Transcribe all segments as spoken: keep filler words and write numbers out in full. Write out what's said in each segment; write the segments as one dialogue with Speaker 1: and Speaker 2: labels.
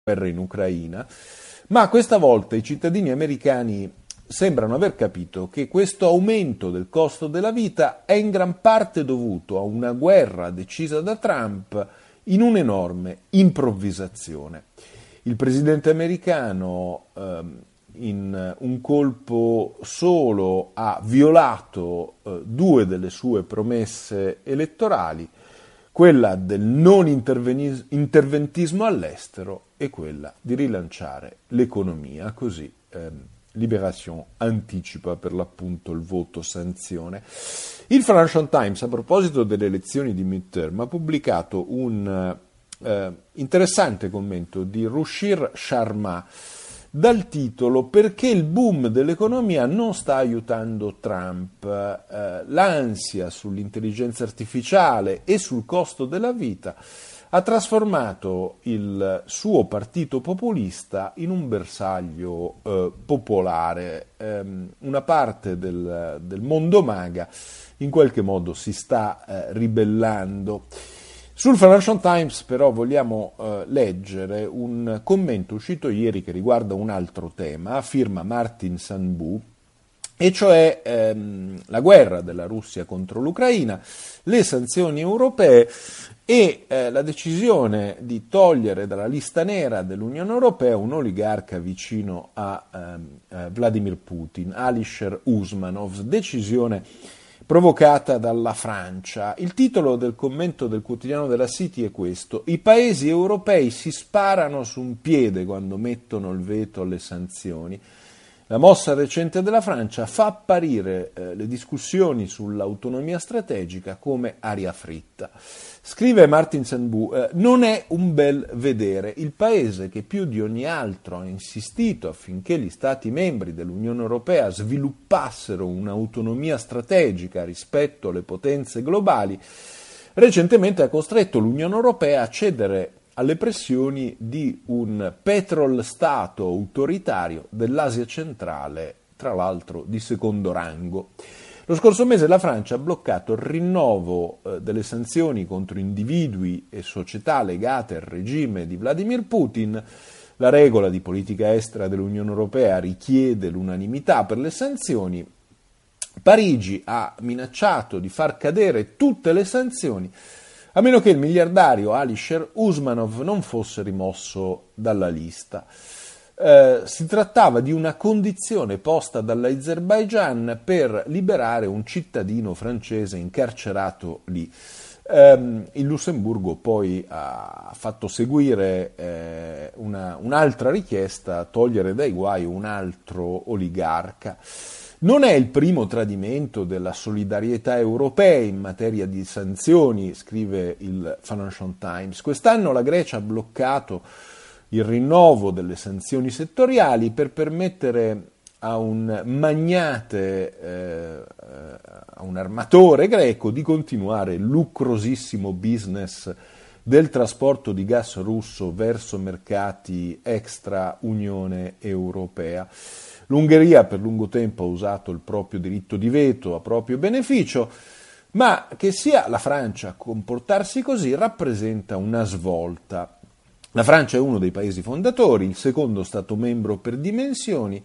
Speaker 1: guerra in Ucraina, ma questa volta i cittadini americani sembrano aver capito che questo aumento del costo della vita è in gran parte dovuto a una guerra decisa da Trump in un'enorme improvvisazione. Il presidente americano ehm, in un colpo solo ha violato eh, due delle sue promesse elettorali, quella del non interventismo all'estero e quella di rilanciare l'economia, così ehm, Libération anticipa per l'appunto il voto sanzione. Il Financial Times, a proposito delle elezioni di midterm, ha pubblicato un eh, interessante commento di Ruchir Sharma dal titolo "Perché il boom dell'economia non sta aiutando Trump. Eh, l'ansia sull'intelligenza artificiale e sul costo della vita ha trasformato il suo partito populista in un bersaglio eh, popolare. Ehm, una parte del, del mondo MAGA in qualche modo si sta eh, ribellando. Sul Financial Times però vogliamo eh, leggere un commento uscito ieri che riguarda un altro tema, a firma Martin Sanbu, e cioè ehm, la guerra della Russia contro l'Ucraina, le sanzioni europee e eh, la decisione di togliere dalla lista nera dell'Unione Europea un oligarca vicino a, ehm, a Vladimir Putin, Alisher Usmanov, decisione provocata dalla Francia. Il titolo del commento del quotidiano della City è questo: i paesi europei si sparano su un piede quando mettono il veto alle sanzioni. La mossa recente della Francia fa apparire eh, le discussioni sull'autonomia strategica come aria fritta. Scrive Martin Sanbu, eh, non è un bel vedere. Il paese che più di ogni altro ha insistito affinché gli Stati membri dell'Unione Europea sviluppassero un'autonomia strategica rispetto alle potenze globali, recentemente ha costretto l'Unione Europea a cedere alle pressioni di un petrol-stato autoritario dell'Asia centrale, tra l'altro di secondo rango. Lo scorso mese la Francia ha bloccato il rinnovo eh, delle sanzioni contro individui e società legate al regime di Vladimir Putin. La regola di politica estera dell'Unione Europea richiede l'unanimità per le sanzioni. Parigi ha minacciato di far cadere tutte le sanzioni a meno che il miliardario Alisher Usmanov non fosse rimosso dalla lista. Eh, si trattava di una condizione posta dall'Azerbaigian per liberare un cittadino francese incarcerato lì. Eh, il Lussemburgo poi ha fatto seguire eh, una, un'altra richiesta, togliere dai guai un altro oligarca. Non è il primo tradimento della solidarietà europea in materia di sanzioni, scrive il Financial Times. Quest'anno la Grecia ha bloccato il rinnovo delle sanzioni settoriali per permettere a un magnate, eh, a un armatore greco di continuare il lucrosissimo business del trasporto di gas russo verso mercati extra Unione Europea. L'Ungheria per lungo tempo ha usato il proprio diritto di veto a proprio beneficio, ma che sia la Francia a comportarsi così rappresenta una svolta. La Francia è uno dei paesi fondatori, il secondo Stato membro per dimensioni,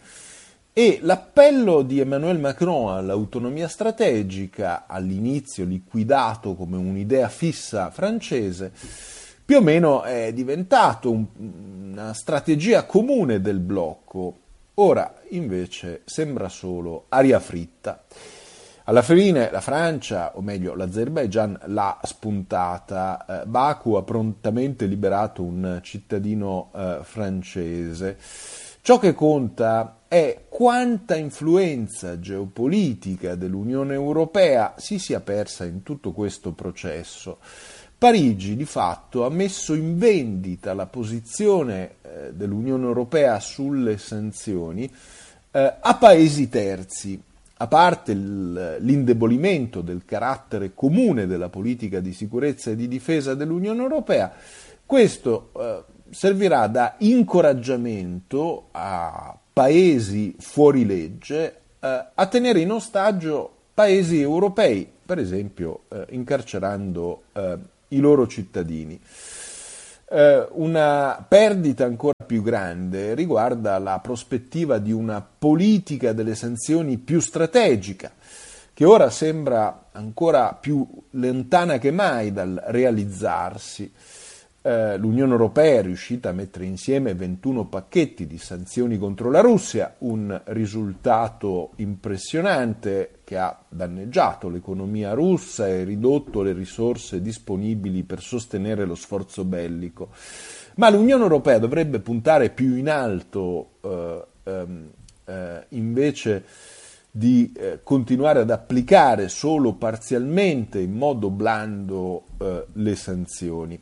Speaker 1: e l'appello di Emmanuel Macron all'autonomia strategica, all'inizio liquidato come un'idea fissa francese, più o meno è diventato un, una strategia comune del blocco. Ora invece sembra solo aria fritta. Alla fine la Francia, o meglio l'Azerbaigian, l'ha spuntata. Eh, Baku ha prontamente liberato un cittadino eh, francese. Ciò che conta è quanta influenza geopolitica dell'Unione Europea si sia persa in tutto questo processo. Parigi di fatto ha messo in vendita la posizione eh, dell'Unione Europea sulle sanzioni eh, a paesi terzi, a parte il, l'indebolimento del carattere comune della politica di sicurezza e di difesa dell'Unione Europea. Questo eh, servirà da incoraggiamento a paesi fuorilegge eh, a tenere in ostaggio paesi europei, per esempio eh, incarcerando eh, i loro cittadini. Eh, una perdita ancora più grande riguarda la prospettiva di una politica delle sanzioni più strategica, che ora sembra ancora più lontana che mai dal realizzarsi. Eh, L'Unione Europea è riuscita a mettere insieme ventuno pacchetti di sanzioni contro la Russia, un risultato impressionante che ha danneggiato l'economia russa e ridotto le risorse disponibili per sostenere lo sforzo bellico. Ma l'Unione Europea dovrebbe puntare più in alto eh, ehm, eh, invece di eh, continuare ad applicare solo parzialmente, in modo blando, eh, le sanzioni.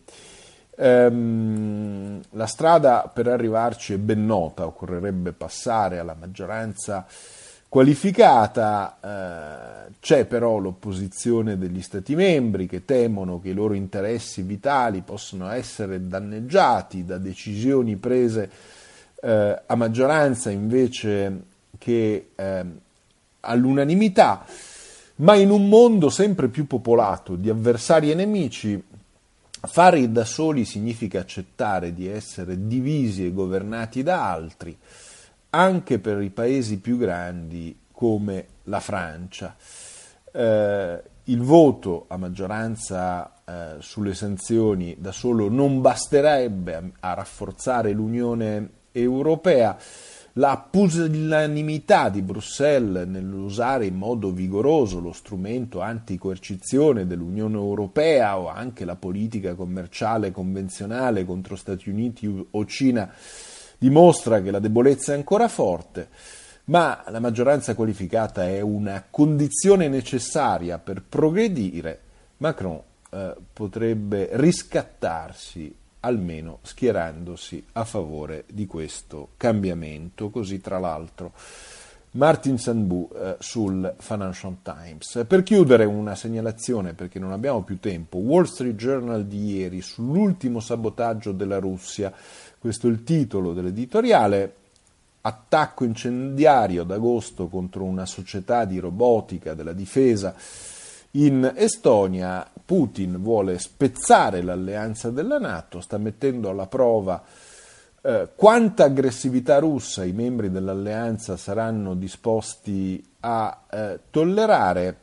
Speaker 1: Ehm, la strada per arrivarci è ben nota, occorrerebbe passare alla maggioranza qualificata, eh, c'è però l'opposizione degli Stati membri che temono che i loro interessi vitali possano essere danneggiati da decisioni prese eh, a maggioranza invece che eh, all'unanimità, ma in un mondo sempre più popolato di avversari e nemici, fare da soli significa accettare di essere divisi e governati da altri, anche per i paesi più grandi come la Francia. Eh, il voto a maggioranza eh, sulle sanzioni da solo non basterebbe a, a rafforzare l'Unione Europea. La pusillanimità di Bruxelles nell'usare in modo vigoroso lo strumento anticoercizione dell'Unione Europea o anche la politica commerciale convenzionale contro Stati Uniti o Cina dimostra che la debolezza è ancora forte, ma la maggioranza qualificata è una condizione necessaria per progredire. Macron eh, potrebbe riscattarsi almeno schierandosi a favore di questo cambiamento. Così, tra l'altro, Martin Sandbu eh, sul Financial Times. Per chiudere, una segnalazione, perché non abbiamo più tempo: Wall Street Journal di ieri sull'ultimo sabotaggio della Russia. Questo è il titolo dell'editoriale. Attacco incendiario ad agosto contro una società di robotica della difesa in Estonia. Putin vuole spezzare l'alleanza della NATO, sta mettendo alla prova eh, quanta aggressività russa i membri dell'alleanza saranno disposti a eh, tollerare.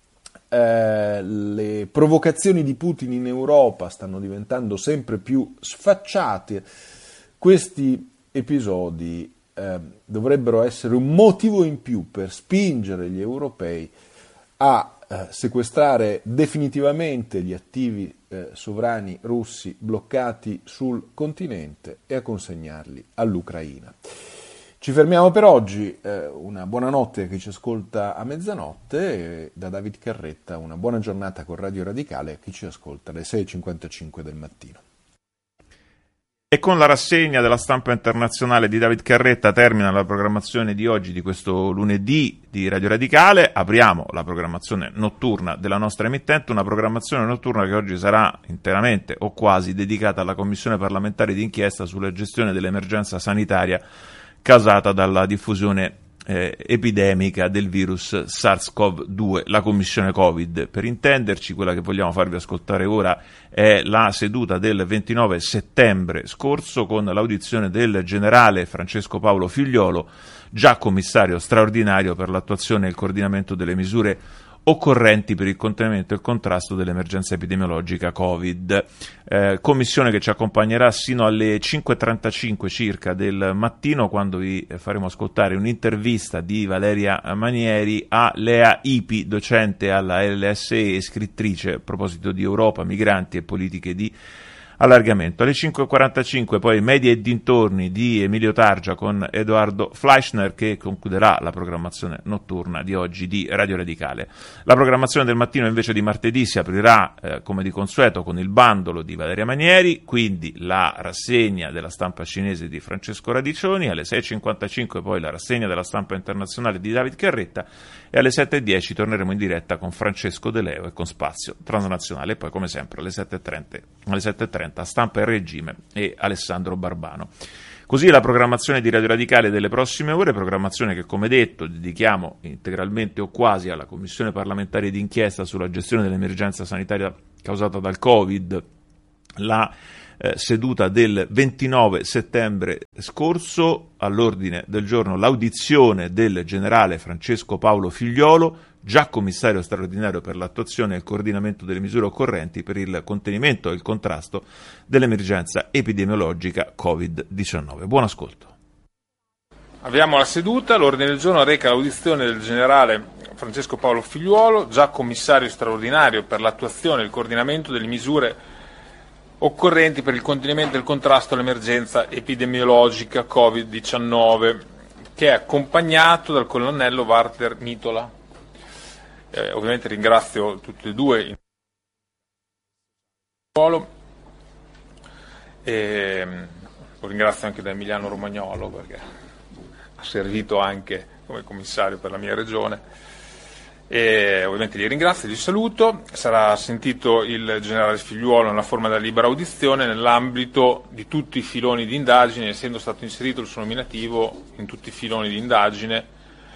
Speaker 1: Eh, le provocazioni di Putin in Europa stanno diventando sempre più sfacciate. Questi episodi eh, dovrebbero essere un motivo in più per spingere gli europei a eh, sequestrare definitivamente gli attivi eh, sovrani russi bloccati sul continente e a consegnarli all'Ucraina. Ci fermiamo per oggi, eh, una buonanotte a chi ci ascolta a mezzanotte, e da David Carretta una buona giornata con Radio Radicale a chi ci ascolta alle sei e cinquantacinque del mattino.
Speaker 2: E con la rassegna della stampa internazionale di David Carretta termina la programmazione di oggi, di questo lunedì di Radio Radicale. Apriamo la programmazione notturna della nostra emittente, una programmazione notturna che oggi sarà interamente o quasi dedicata alla Commissione parlamentare d'inchiesta sulla gestione dell'emergenza sanitaria causata dalla diffusione eh, epidemica del virus SARS-CoV due, la commissione Covid. Per intenderci, quella che vogliamo farvi ascoltare ora è la seduta del ventinove settembre scorso, con l'audizione del generale Francesco Paolo Figliuolo, già commissario straordinario per l'attuazione e il coordinamento delle misure occorrenti per il contenimento e il contrasto dell'emergenza epidemiologica Covid. Eh, commissione che ci accompagnerà sino alle cinque e trentacinque circa del mattino, quando vi faremo ascoltare un'intervista di Valeria Manieri a Lea Ipi, docente alla L S E e scrittrice a proposito di Europa, migranti e politiche di allargamento. Alle cinque e quarantacinque poi Media e dintorni di Emilio Targia con Edoardo Fleischner, che concluderà la programmazione notturna di oggi di Radio Radicale. La programmazione del mattino invece di martedì si aprirà eh, come di consueto con il bandolo di Valeria Manieri, quindi la rassegna della stampa cinese di Francesco Radiccioni, alle sei e cinquantacinque poi la rassegna della stampa internazionale di David Carretta e alle sette e dieci torneremo in diretta con Francesco De Leo e con Spazio Transnazionale, e poi come sempre alle sette e trenta, alle sette e trenta Stampa e Regime e Alessandro Barbano. Così la programmazione di Radio Radicale delle prossime ore, programmazione che, come detto, dedichiamo integralmente o quasi alla Commissione parlamentare d'inchiesta sulla gestione dell'emergenza sanitaria causata dal Covid. La eh, seduta del ventinove settembre scorso. All'ordine del giorno l'audizione del generale Francesco Paolo Figliuolo, già commissario straordinario per l'attuazione e il coordinamento delle misure occorrenti per il contenimento e il contrasto dell'emergenza epidemiologica covid diciannove. Buon ascolto.
Speaker 3: Avviamo la seduta. L'ordine del giorno reca l'audizione del generale Francesco Paolo Figliuolo, già commissario straordinario per l'attuazione e il coordinamento delle misure occorrenti per il contenimento e il contrasto all'emergenza epidemiologica covid diciannove, che è accompagnato dal colonnello Walter Mitola. Eh, ovviamente ringrazio tutti e due e lo ringrazio anche da Emiliano Romagnolo perché ha servito anche come commissario per la mia regione. E ovviamente li ringrazio e li saluto. Sarà sentito il generale Figliuolo nella forma della libera audizione nell'ambito di tutti i filoni di indagine, essendo stato inserito il suo nominativo in tutti i filoni di indagine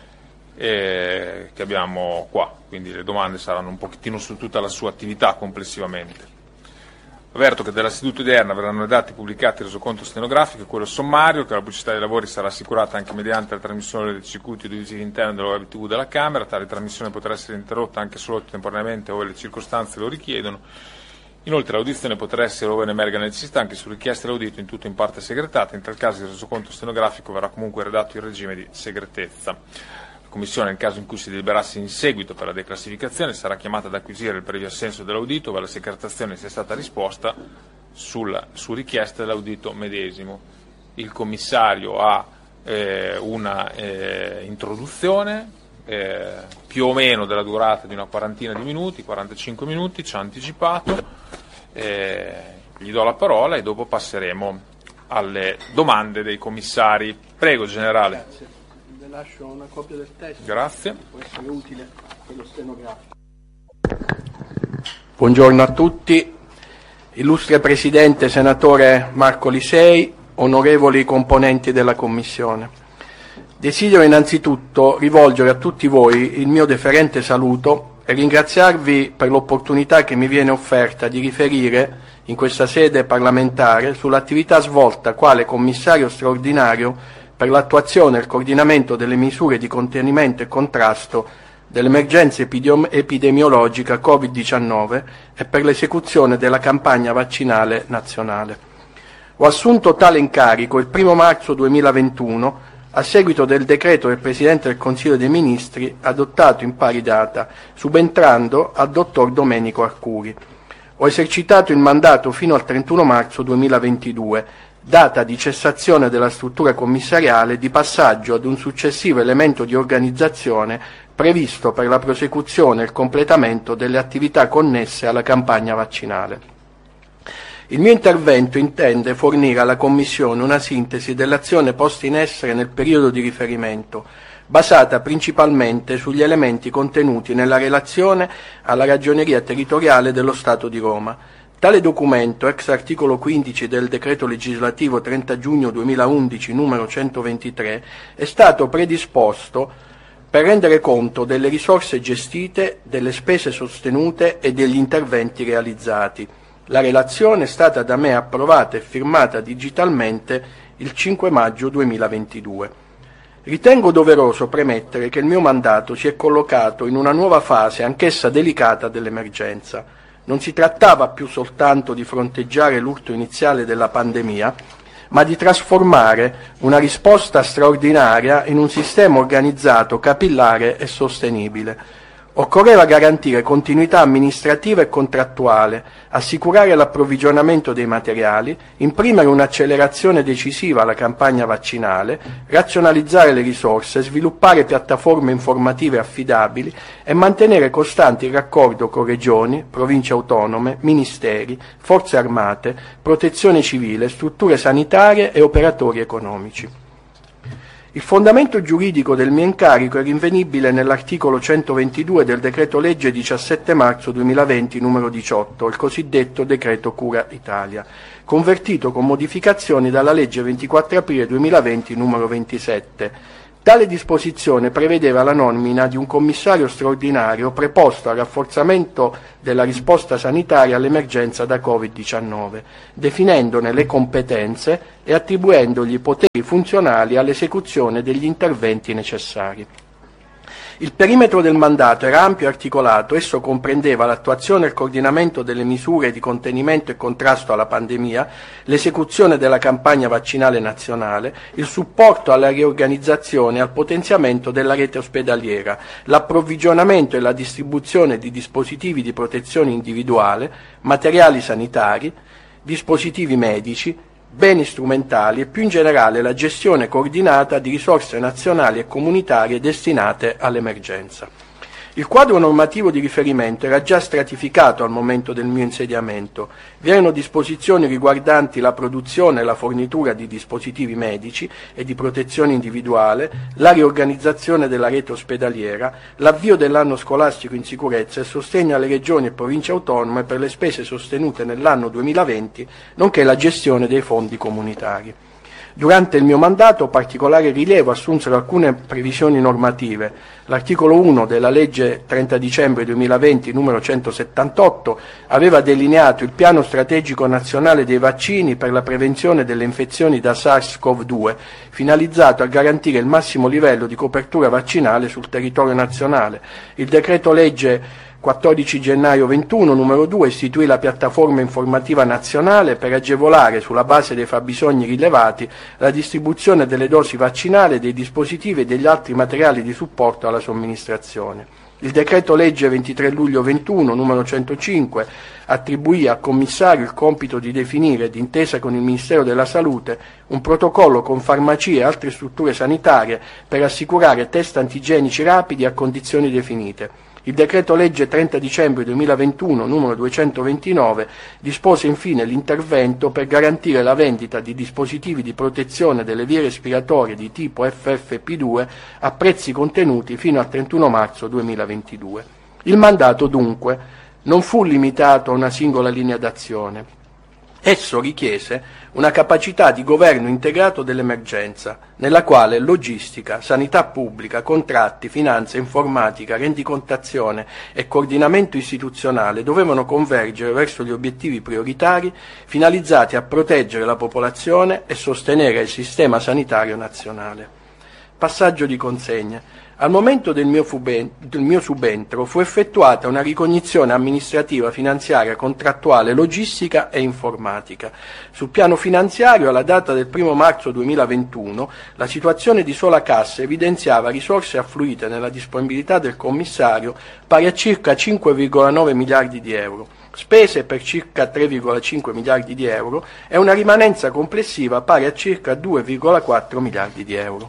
Speaker 3: eh, che abbiamo qua, quindi le domande saranno un pochettino su tutta la sua attività complessivamente. Avverto che dalla seduta odierna verranno dati pubblicati il resoconto stenografico e quello sommario, che la pubblicità dei lavori sarà assicurata anche mediante la trasmissione del circuito audiovisivi interno della web tivù della Camera. Tale trasmissione potrà essere interrotta anche solo temporaneamente ove le circostanze lo richiedono. Inoltre l'audizione potrà essere ove ne emerga necessità anche su richiesta dell'audito in tutto o in parte segretata. In tal caso il resoconto stenografico verrà comunque redatto in regime di segretezza. La Commissione, nel caso in cui si deliberasse in seguito per la declassificazione, sarà chiamata ad acquisire il previo assenso dell'audito ove la secretazione sia stata risposta sulla, su richiesta dell'audito medesimo. Il commissario ha eh, una eh, introduzione eh, più o meno della durata di una quarantina di minuti, quarantacinque minuti, ci ha anticipato, eh, gli do la parola e dopo passeremo alle domande dei commissari. Prego, generale.
Speaker 4: Grazie. Lascio una copia del testo.
Speaker 3: Grazie.
Speaker 4: Può essere utile per lo stenografico. Buongiorno a tutti. Illustre Presidente, Senatore Marco Lisei, onorevoli componenti della Commissione. Desidero innanzitutto rivolgere a tutti voi il mio deferente saluto e ringraziarvi per l'opportunità che mi viene offerta di riferire in questa sede parlamentare sull'attività svolta quale commissario straordinario per l'attuazione e il coordinamento delle misure di contenimento e contrasto dell'emergenza epidemiologica covid diciannove e per l'esecuzione della campagna vaccinale nazionale. Ho assunto tale incarico il primo marzo duemilaventuno a seguito del decreto del Presidente del Consiglio dei Ministri adottato in pari data, subentrando al dottor Domenico Arcuri. Ho esercitato il mandato fino al trentuno marzo duemilaventidue, data di cessazione della struttura commissariale, di passaggio ad un successivo elemento di organizzazione previsto per la prosecuzione e il completamento delle attività connesse alla campagna vaccinale. Il mio intervento intende fornire alla Commissione una sintesi dell'azione posta in essere nel periodo di riferimento, basata principalmente sugli elementi contenuti nella relazione alla Ragioneria Territoriale dello Stato di Roma. Tale documento, ex articolo quindici del decreto legislativo trenta giugno duemilaundici numero centoventitré, è stato predisposto per rendere conto delle risorse gestite, delle spese sostenute e degli interventi realizzati. La relazione è stata da me approvata e firmata digitalmente il cinque maggio duemilaventidue. Ritengo doveroso premettere che il mio mandato si è collocato in una nuova fase, anch'essa delicata, dell'emergenza. Non si trattava più soltanto di fronteggiare l'urto iniziale della pandemia, ma di trasformare una risposta straordinaria in un sistema organizzato, capillare e sostenibile. Occorreva garantire continuità amministrativa e contrattuale, assicurare l'approvvigionamento dei materiali, imprimere un'accelerazione decisiva alla campagna vaccinale, razionalizzare le risorse, sviluppare piattaforme informative affidabili e mantenere costante il raccordo con regioni, province autonome, ministeri, forze armate, protezione civile, strutture sanitarie e operatori economici. Il fondamento giuridico del mio incarico è rinvenibile nell'articolo centoventidue del decreto legge diciassette marzo duemilaventi numero diciotto, il cosiddetto decreto Cura Italia, convertito con modificazioni dalla legge ventiquattro aprile duemilaventi numero ventisette, Tale disposizione prevedeva la nomina di un commissario straordinario preposto al rafforzamento della risposta sanitaria all'emergenza da covid diciannove, definendone le competenze e attribuendogli poteri funzionali all'esecuzione degli interventi necessari. Il perimetro del mandato era ampio e articolato, esso comprendeva l'attuazione e il coordinamento delle misure di contenimento e contrasto alla pandemia, l'esecuzione della campagna vaccinale nazionale, il supporto alla riorganizzazione e al potenziamento della rete ospedaliera, l'approvvigionamento e la distribuzione di dispositivi di protezione individuale, materiali sanitari, dispositivi medici, beni strumentali e più in generale la gestione coordinata di risorse nazionali e comunitarie destinate all'emergenza. Il quadro normativo di riferimento era già stratificato al momento del mio insediamento. Vi erano disposizioni riguardanti la produzione e la fornitura di dispositivi medici e di protezione individuale, la riorganizzazione della rete ospedaliera, l'avvio dell'anno scolastico in sicurezza e sostegno alle regioni e province autonome per le spese sostenute nell'anno duemilaventi, nonché la gestione dei fondi comunitari. Durante il mio mandato particolare rilievo assunsero alcune previsioni normative. L'articolo uno della legge trenta dicembre duemilaventi numero centosettantotto aveva delineato il piano strategico nazionale dei vaccini per la prevenzione delle infezioni da SARS-CoV due, finalizzato a garantire il massimo livello di copertura vaccinale sul territorio nazionale. Il decreto legge quattordici gennaio ventuno numero due istituì la piattaforma informativa nazionale per agevolare, sulla base dei fabbisogni rilevati, la distribuzione delle dosi vaccinali, dei dispositivi e degli altri materiali di supporto alla somministrazione. Il decreto legge ventitré luglio ventuno numero centocinque attribuì al commissario il compito di definire, d'intesa con il Ministero della Salute, un protocollo con farmacie e altre strutture sanitarie per assicurare test antigenici rapidi a condizioni definite. Il decreto legge trenta dicembre duemilaventuno numero duecentoventinove dispose infine l'intervento per garantire la vendita di dispositivi di protezione delle vie respiratorie di tipo F F P due a prezzi contenuti fino al trentuno marzo duemilaventidue. Il mandato dunque non fu limitato a una singola linea d'azione. Esso richiese una capacità di governo integrato dell'emergenza, nella quale logistica, sanità pubblica, contratti, finanza, informatica, rendicontazione e coordinamento istituzionale dovevano convergere verso gli obiettivi prioritari finalizzati a proteggere la popolazione e sostenere il sistema sanitario nazionale. Passaggio di consegne. Al momento del mio, fuben- del mio subentro fu effettuata una ricognizione amministrativa, finanziaria, contrattuale, logistica e informatica. Sul piano finanziario, alla data del primo marzo duemilaventuno, la situazione di sola cassa evidenziava risorse affluite nella disponibilità del commissario pari a circa cinque virgola nove miliardi di euro, spese per circa tre virgola cinque miliardi di euro e una rimanenza complessiva pari a circa due virgola quattro miliardi di euro.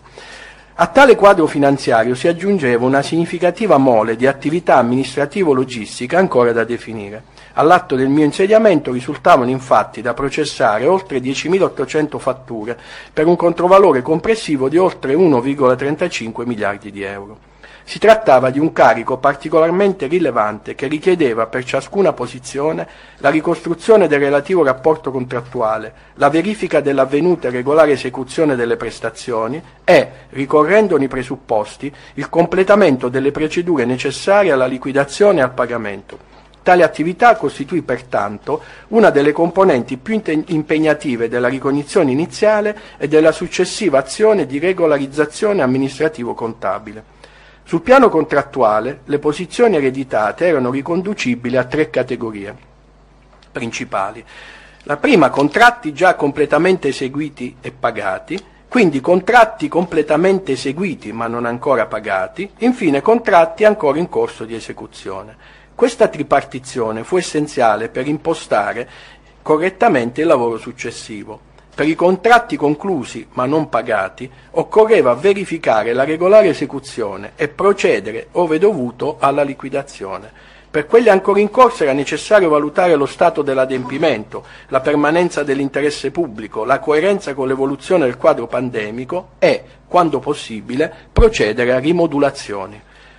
Speaker 4: A tale quadro finanziario si aggiungeva una significativa mole di attività amministrativo-logistica ancora da definire. All'atto del mio insediamento risultavano infatti da processare oltre diecimilaottocento fatture per un controvalore complessivo di oltre uno virgola trentacinque miliardi di euro. Si trattava di un carico particolarmente rilevante che richiedeva per ciascuna posizione la ricostruzione del relativo rapporto contrattuale, la verifica dell'avvenuta e regolare esecuzione delle prestazioni e, ricorrendone i presupposti, il completamento delle procedure necessarie alla liquidazione e al pagamento. Tale attività costituì pertanto una delle componenti più impegnative della ricognizione iniziale e della successiva azione di regolarizzazione amministrativo-contabile. Sul piano contrattuale, le posizioni ereditate erano riconducibili a tre categorie principali. La prima, contratti già completamente eseguiti e pagati, quindi contratti completamente eseguiti ma non ancora pagati, infine contratti ancora in corso di esecuzione. Questa tripartizione fu essenziale per impostare correttamente il lavoro successivo. Per i contratti conclusi ma non pagati occorreva verificare la regolare esecuzione e procedere, ove dovuto, alla liquidazione. Per quelli ancora in corso era necessario valutare lo stato dell'adempimento, la permanenza dell'interesse pubblico, la coerenza con l'evoluzione del quadro pandemico e, quando possibile, procedere a rimodulazioni.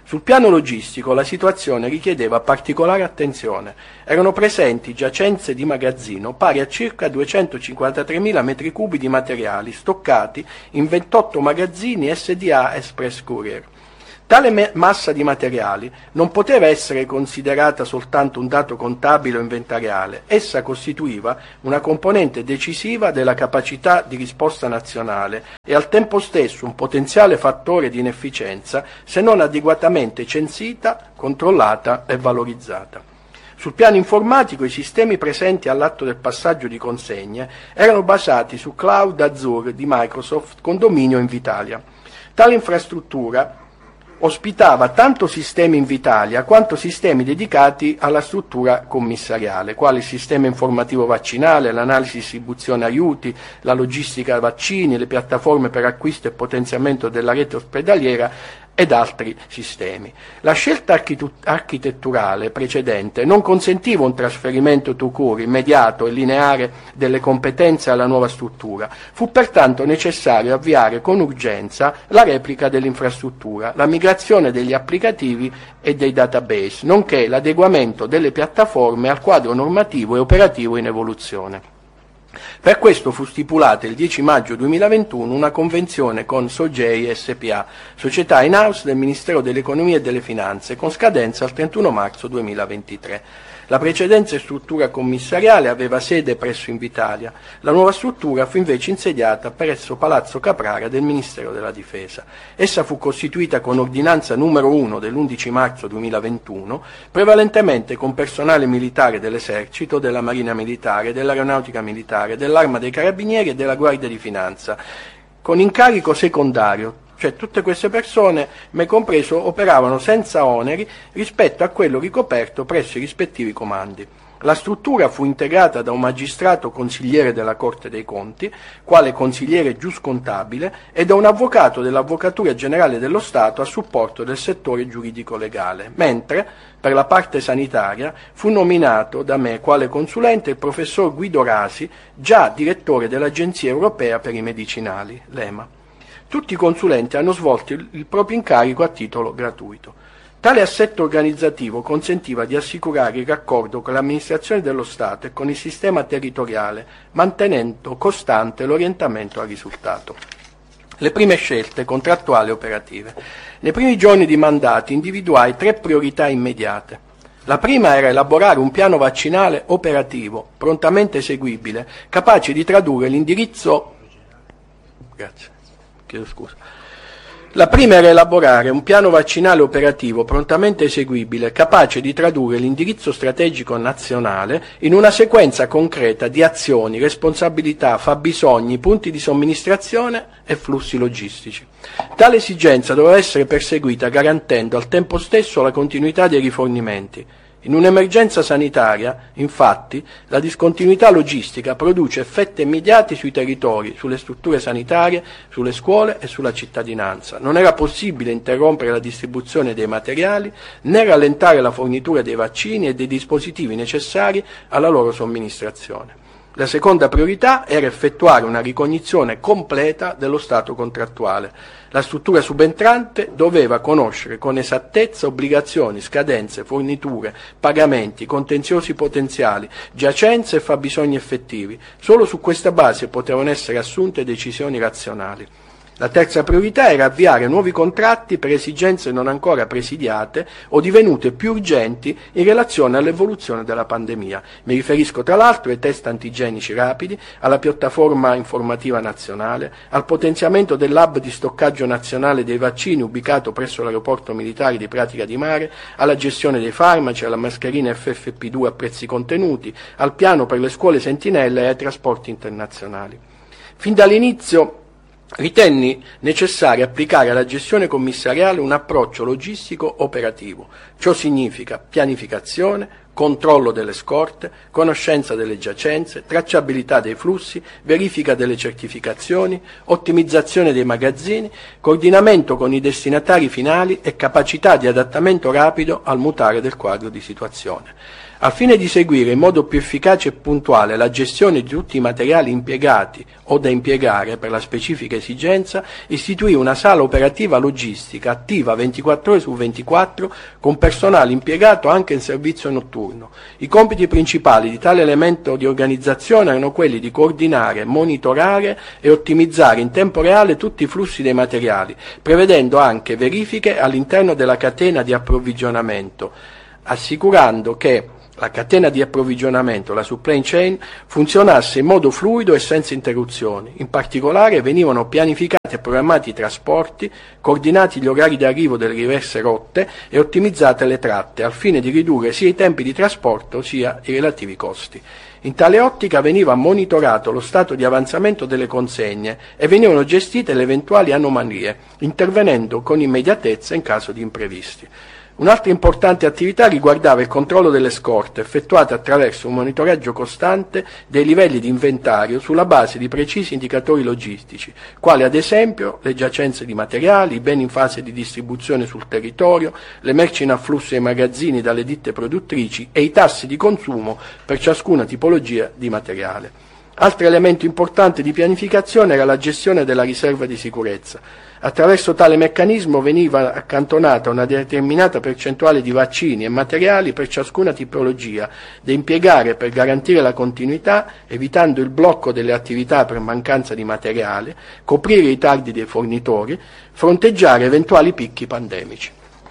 Speaker 4: Sul piano logistico la situazione richiedeva particolare attenzione. Erano presenti giacenze di magazzino pari a circa duecentocinquantatremila metri cubi di materiali stoccati in ventotto magazzini S D A Express Courier. Tale me- massa di materiali non poteva essere considerata soltanto un dato contabile o inventariale, essa costituiva una componente decisiva della capacità di risposta nazionale e al tempo stesso un potenziale fattore di inefficienza se non adeguatamente censita, controllata e valorizzata. Sul piano informatico i sistemi presenti all'atto del passaggio di consegne erano basati su Cloud Azure di Microsoft con dominio Invitalia. Tale infrastruttura ospitava tanto sistemi Invitalia quanto sistemi dedicati alla struttura commissariale, quali il sistema informativo vaccinale, l'analisi distribuzione aiuti, la logistica vaccini, le piattaforme per acquisto e potenziamento della rete ospedaliera ed altri sistemi. La scelta architetturale precedente non consentiva un trasferimento tout court, immediato e lineare delle competenze alla nuova struttura. Fu pertanto necessario avviare con urgenza la replica dell'infrastruttura, la migrazione degli applicativi e dei database, nonché l'adeguamento delle piattaforme al quadro normativo e operativo in evoluzione. Per questo fu stipulata il dieci maggio duemilaventuno una convenzione con Sogei S P A, società in-house del Ministero dell'Economia e delle Finanze, con scadenza al trentuno marzo duemilaventitré. La precedente struttura commissariale aveva sede presso Invitalia. La nuova struttura fu invece insediata presso Palazzo Caprara del Ministero della Difesa. Essa fu costituita con ordinanza numero uno dell'undici marzo duemilaventuno, prevalentemente con personale militare dell'Esercito, della Marina Militare, dell'Aeronautica Militare, dell'Arma dei Carabinieri e della Guardia di Finanza, con incarico secondario. Cioè tutte queste persone, me compreso, operavano senza oneri rispetto a quello ricoperto presso i rispettivi comandi. La struttura fu integrata da un magistrato consigliere della Corte dei Conti, quale consigliere giuscontabile, e da un avvocato dell'Avvocatura Generale dello Stato a supporto del settore giuridico-legale, mentre per la parte sanitaria fu nominato da me quale consulente il professor Guido Rasi, già direttore dell'Agenzia Europea per i Medicinali, l'E M A. Tutti i consulenti hanno svolto il, il proprio incarico a titolo gratuito. Tale assetto organizzativo consentiva di assicurare il raccordo con l'amministrazione dello Stato e con il sistema territoriale, mantenendo costante l'orientamento al risultato. Le prime scelte contrattuali e operative. Nei primi giorni di mandato individuai tre priorità immediate. La prima era elaborare un piano vaccinale operativo, prontamente eseguibile, capace di tradurre l'indirizzo... Grazie. Chiedo scusa. La prima era elaborare un piano vaccinale operativo prontamente eseguibile, capace di tradurre l'indirizzo strategico nazionale in una sequenza concreta di azioni, responsabilità, fabbisogni, punti di somministrazione e flussi logistici. Tale esigenza doveva essere perseguita garantendo al tempo stesso la continuità dei rifornimenti. In un'emergenza sanitaria, infatti, la discontinuità logistica produce effetti immediati sui territori, sulle strutture sanitarie, sulle scuole e sulla cittadinanza. Non era possibile interrompere la distribuzione dei materiali né rallentare la fornitura dei vaccini e dei dispositivi necessari alla loro somministrazione. La seconda priorità era effettuare una ricognizione completa dello stato contrattuale. La struttura subentrante doveva conoscere con esattezza obbligazioni, scadenze, forniture, pagamenti, contenziosi potenziali, giacenze e fabbisogni effettivi. Solo su questa base potevano essere assunte decisioni razionali. La terza priorità era avviare nuovi contratti per esigenze non ancora presidiate o divenute più urgenti in relazione all'evoluzione della pandemia. Mi riferisco tra l'altro ai test antigenici rapidi, alla piattaforma informativa nazionale, al potenziamento dell'hub di stoccaggio nazionale dei vaccini ubicato presso l'aeroporto militare di Pratica di Mare, alla gestione dei farmaci, alla mascherina F F P due a prezzi contenuti, al piano per le scuole sentinelle e ai trasporti internazionali. Fin dall'inizio ritenni necessario applicare alla gestione commissariale un approccio logistico operativo. Ciò significa pianificazione, controllo delle scorte, conoscenza delle giacenze, tracciabilità dei flussi, verifica delle certificazioni, ottimizzazione dei magazzini, coordinamento con i destinatari finali e capacità di adattamento rapido al mutare del quadro di situazione. Al fine di seguire in modo più efficace e puntuale la gestione di tutti i materiali impiegati o da impiegare per la specifica esigenza, istituì una sala operativa logistica attiva ventiquattro ore su ventiquattro con personale impiegato anche in servizio notturno. I compiti principali di tale elemento di organizzazione erano quelli di coordinare, monitorare e ottimizzare in tempo reale tutti i flussi dei materiali, prevedendo anche verifiche all'interno della catena di approvvigionamento, assicurando che la catena di approvvigionamento, la supply chain, funzionasse in modo fluido e senza interruzioni. In particolare venivano pianificati e programmati i trasporti, coordinati gli orari di arrivo delle diverse rotte e ottimizzate le tratte, al fine di ridurre sia i tempi di trasporto sia i relativi costi. In tale ottica veniva monitorato lo stato di avanzamento delle consegne e venivano gestite le eventuali anomalie, intervenendo con immediatezza in caso di imprevisti. Un'altra importante attività riguardava il controllo delle scorte, effettuate attraverso un monitoraggio costante dei livelli di inventario sulla base di precisi indicatori logistici, quali ad esempio le giacenze di materiali, i beni in fase di distribuzione sul territorio, le merci in afflusso ai magazzini dalle ditte produttrici e i tassi di consumo per ciascuna tipologia di materiale. Altro elemento importante di pianificazione era la gestione della riserva di sicurezza. Attraverso tale meccanismo veniva accantonata una determinata percentuale di vaccini e materiali per ciascuna tipologia da impiegare per garantire la continuità, evitando il blocco delle attività per mancanza di materiale, coprire i ritardi dei fornitori, fronteggiare eventuali picchi pandemici.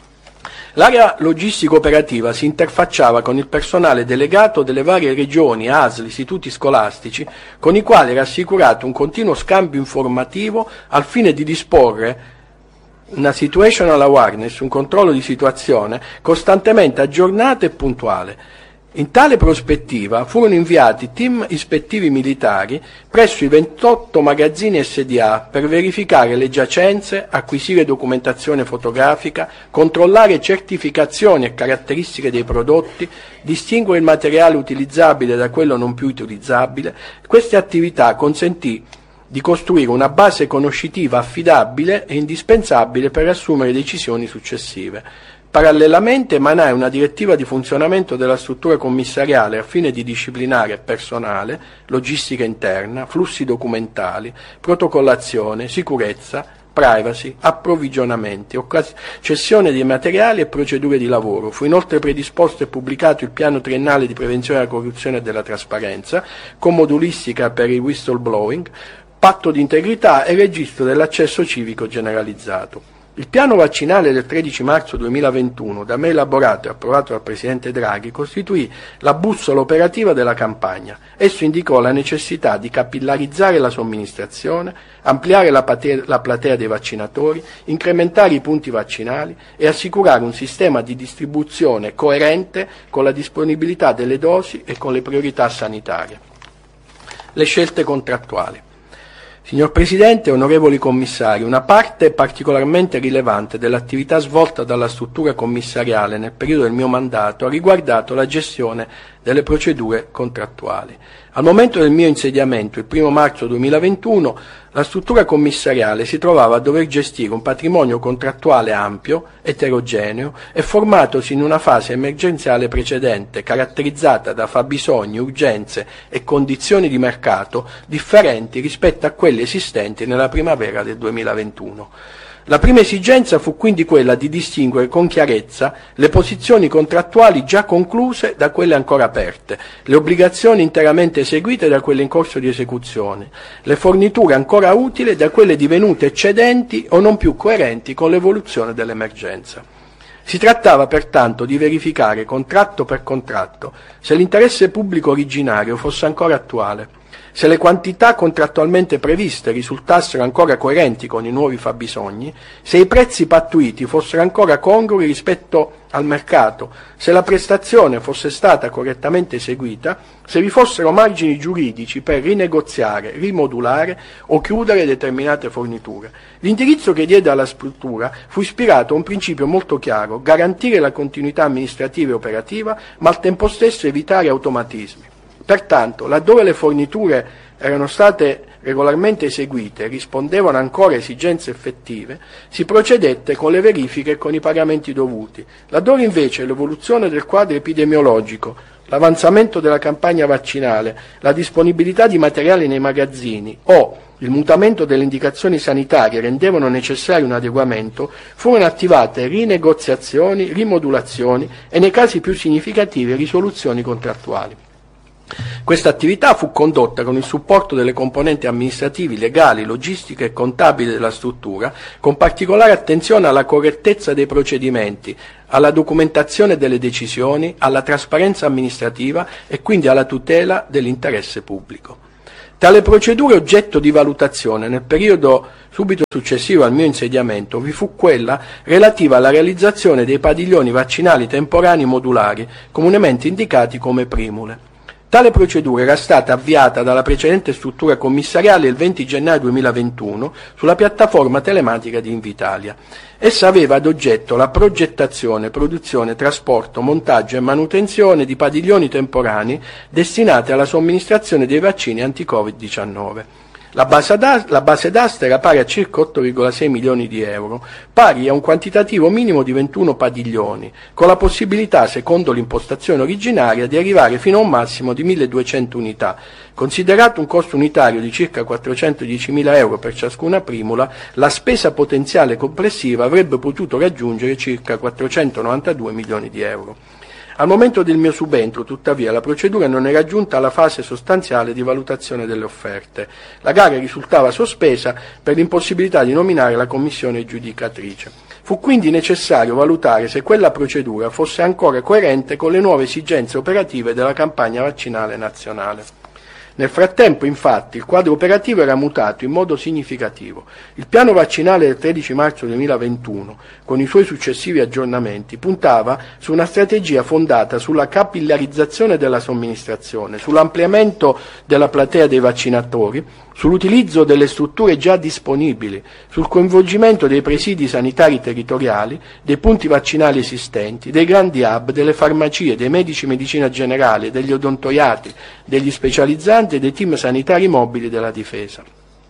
Speaker 4: L'area logistica operativa si interfacciava con il personale delegato delle varie regioni, A S L, istituti scolastici, con i quali era assicurato un continuo scambio informativo al fine di disporre una situational awareness, un controllo di situazione costantemente aggiornato e puntuale. In tale prospettiva furono inviati team ispettivi militari presso i ventotto magazzini S D A per verificare le giacenze, acquisire documentazione fotografica, controllare certificazioni e caratteristiche dei prodotti, distinguere il materiale utilizzabile da quello non più utilizzabile. Queste attività consentì di costruire una base conoscitiva affidabile e indispensabile per assumere decisioni successive. Parallelamente emanai una direttiva di funzionamento della struttura commissariale al fine di disciplinare personale, logistica interna, flussi documentali, protocollazione, sicurezza, privacy, approvvigionamenti, cessione di materiali e procedure di lavoro. Fu inoltre predisposto e pubblicato il piano triennale di prevenzione della corruzione e della trasparenza, con modulistica per il whistleblowing, patto di integrità e registro dell'accesso civico generalizzato. Il piano vaccinale del tredici marzo duemilaventuno, da me elaborato e approvato dal Presidente Draghi, costituì la bussola operativa della campagna. Esso indicò la necessità di capillarizzare la somministrazione, ampliare la platea, la platea dei vaccinatori, incrementare i punti vaccinali e assicurare un sistema di distribuzione coerente con la disponibilità delle dosi e con le priorità sanitarie. Le scelte contrattuali. Signor Presidente, onorevoli commissari, una parte particolarmente rilevante dell'attività svolta dalla struttura commissariale nel periodo del mio mandato ha riguardato la gestione delle procedure contrattuali. Al momento del mio insediamento, il primo marzo duemilaventuno, la struttura commissariale si trovava a dover gestire un patrimonio contrattuale ampio, eterogeneo e formatosi in una fase emergenziale precedente, caratterizzata da fabbisogni, urgenze e condizioni di mercato differenti rispetto a quelle esistenti nella primavera del duemilaventuno. La prima esigenza fu quindi quella di distinguere con chiarezza le posizioni contrattuali già concluse da quelle ancora aperte, le obbligazioni interamente eseguite da quelle in corso di esecuzione, le forniture ancora utili da quelle divenute eccedenti o non più coerenti con l'evoluzione dell'emergenza. Si trattava pertanto di verificare contratto per contratto se l'interesse pubblico originario fosse ancora attuale, se le quantità contrattualmente previste risultassero ancora coerenti con i nuovi fabbisogni, se i prezzi pattuiti fossero ancora congrui rispetto al mercato, se la prestazione fosse stata correttamente eseguita, se vi fossero margini giuridici per rinegoziare, rimodulare o chiudere determinate forniture. L'indirizzo che diede alla struttura fu ispirato a un principio molto chiaro: garantire la continuità amministrativa e operativa, ma al tempo stesso evitare automatismi. Pertanto, laddove le forniture erano state regolarmente eseguite rispondevano ancora a esigenze effettive, si procedette con le verifiche e con i pagamenti dovuti. Laddove invece l'evoluzione del quadro epidemiologico, l'avanzamento della campagna vaccinale, la disponibilità di materiali nei magazzini o il mutamento delle indicazioni sanitarie rendevano necessario un adeguamento, furono attivate rinegoziazioni, rimodulazioni e, nei casi più significativi, risoluzioni contrattuali. Questa attività fu condotta con il supporto delle componenti amministrativi, legali, logistiche e contabili della struttura, con particolare attenzione alla correttezza dei procedimenti, alla documentazione delle decisioni, alla trasparenza amministrativa e quindi alla tutela dell'interesse pubblico. Tale procedura oggetto di valutazione nel periodo subito successivo al mio insediamento vi fu quella relativa alla realizzazione dei padiglioni vaccinali temporanei modulari, comunemente indicati come primule. Tale procedura era stata avviata dalla precedente struttura commissariale il venti gennaio duemilaventuno sulla piattaforma telematica di Invitalia. Essa aveva ad oggetto la progettazione, produzione, trasporto, montaggio e manutenzione di padiglioni temporanei destinati alla somministrazione dei vaccini anti-Covid diciannove. La base, la base d'asta era pari a circa otto virgola sei milioni di euro, pari a un quantitativo minimo di ventuno padiglioni, con la possibilità, secondo l'impostazione originaria, di arrivare fino a un massimo di milleduecento unità. Considerato un costo unitario di circa quattrocentodiecimila euro per ciascuna primula, la spesa potenziale complessiva avrebbe potuto raggiungere circa quattrocentonovantadue milioni di euro. Al momento del mio subentro, tuttavia, la procedura non era giunta alla fase sostanziale di valutazione delle offerte. La gara risultava sospesa per l'impossibilità di nominare la commissione giudicatrice. Fu quindi necessario valutare se quella procedura fosse ancora coerente con le nuove esigenze operative della campagna vaccinale nazionale. Nel frattempo, infatti, il quadro operativo era mutato in modo significativo. Il piano vaccinale del tredici marzo duemilaventuno, con i suoi successivi aggiornamenti, puntava su una strategia fondata sulla capillarizzazione della somministrazione, sull'ampliamento della platea dei vaccinatori, sull'utilizzo delle strutture già disponibili, sul coinvolgimento dei presidi sanitari territoriali, dei punti vaccinali esistenti, dei grandi hub, delle farmacie, dei medici medicina generale, degli odontoiatri, degli specializzanti e dei team sanitari mobili della difesa.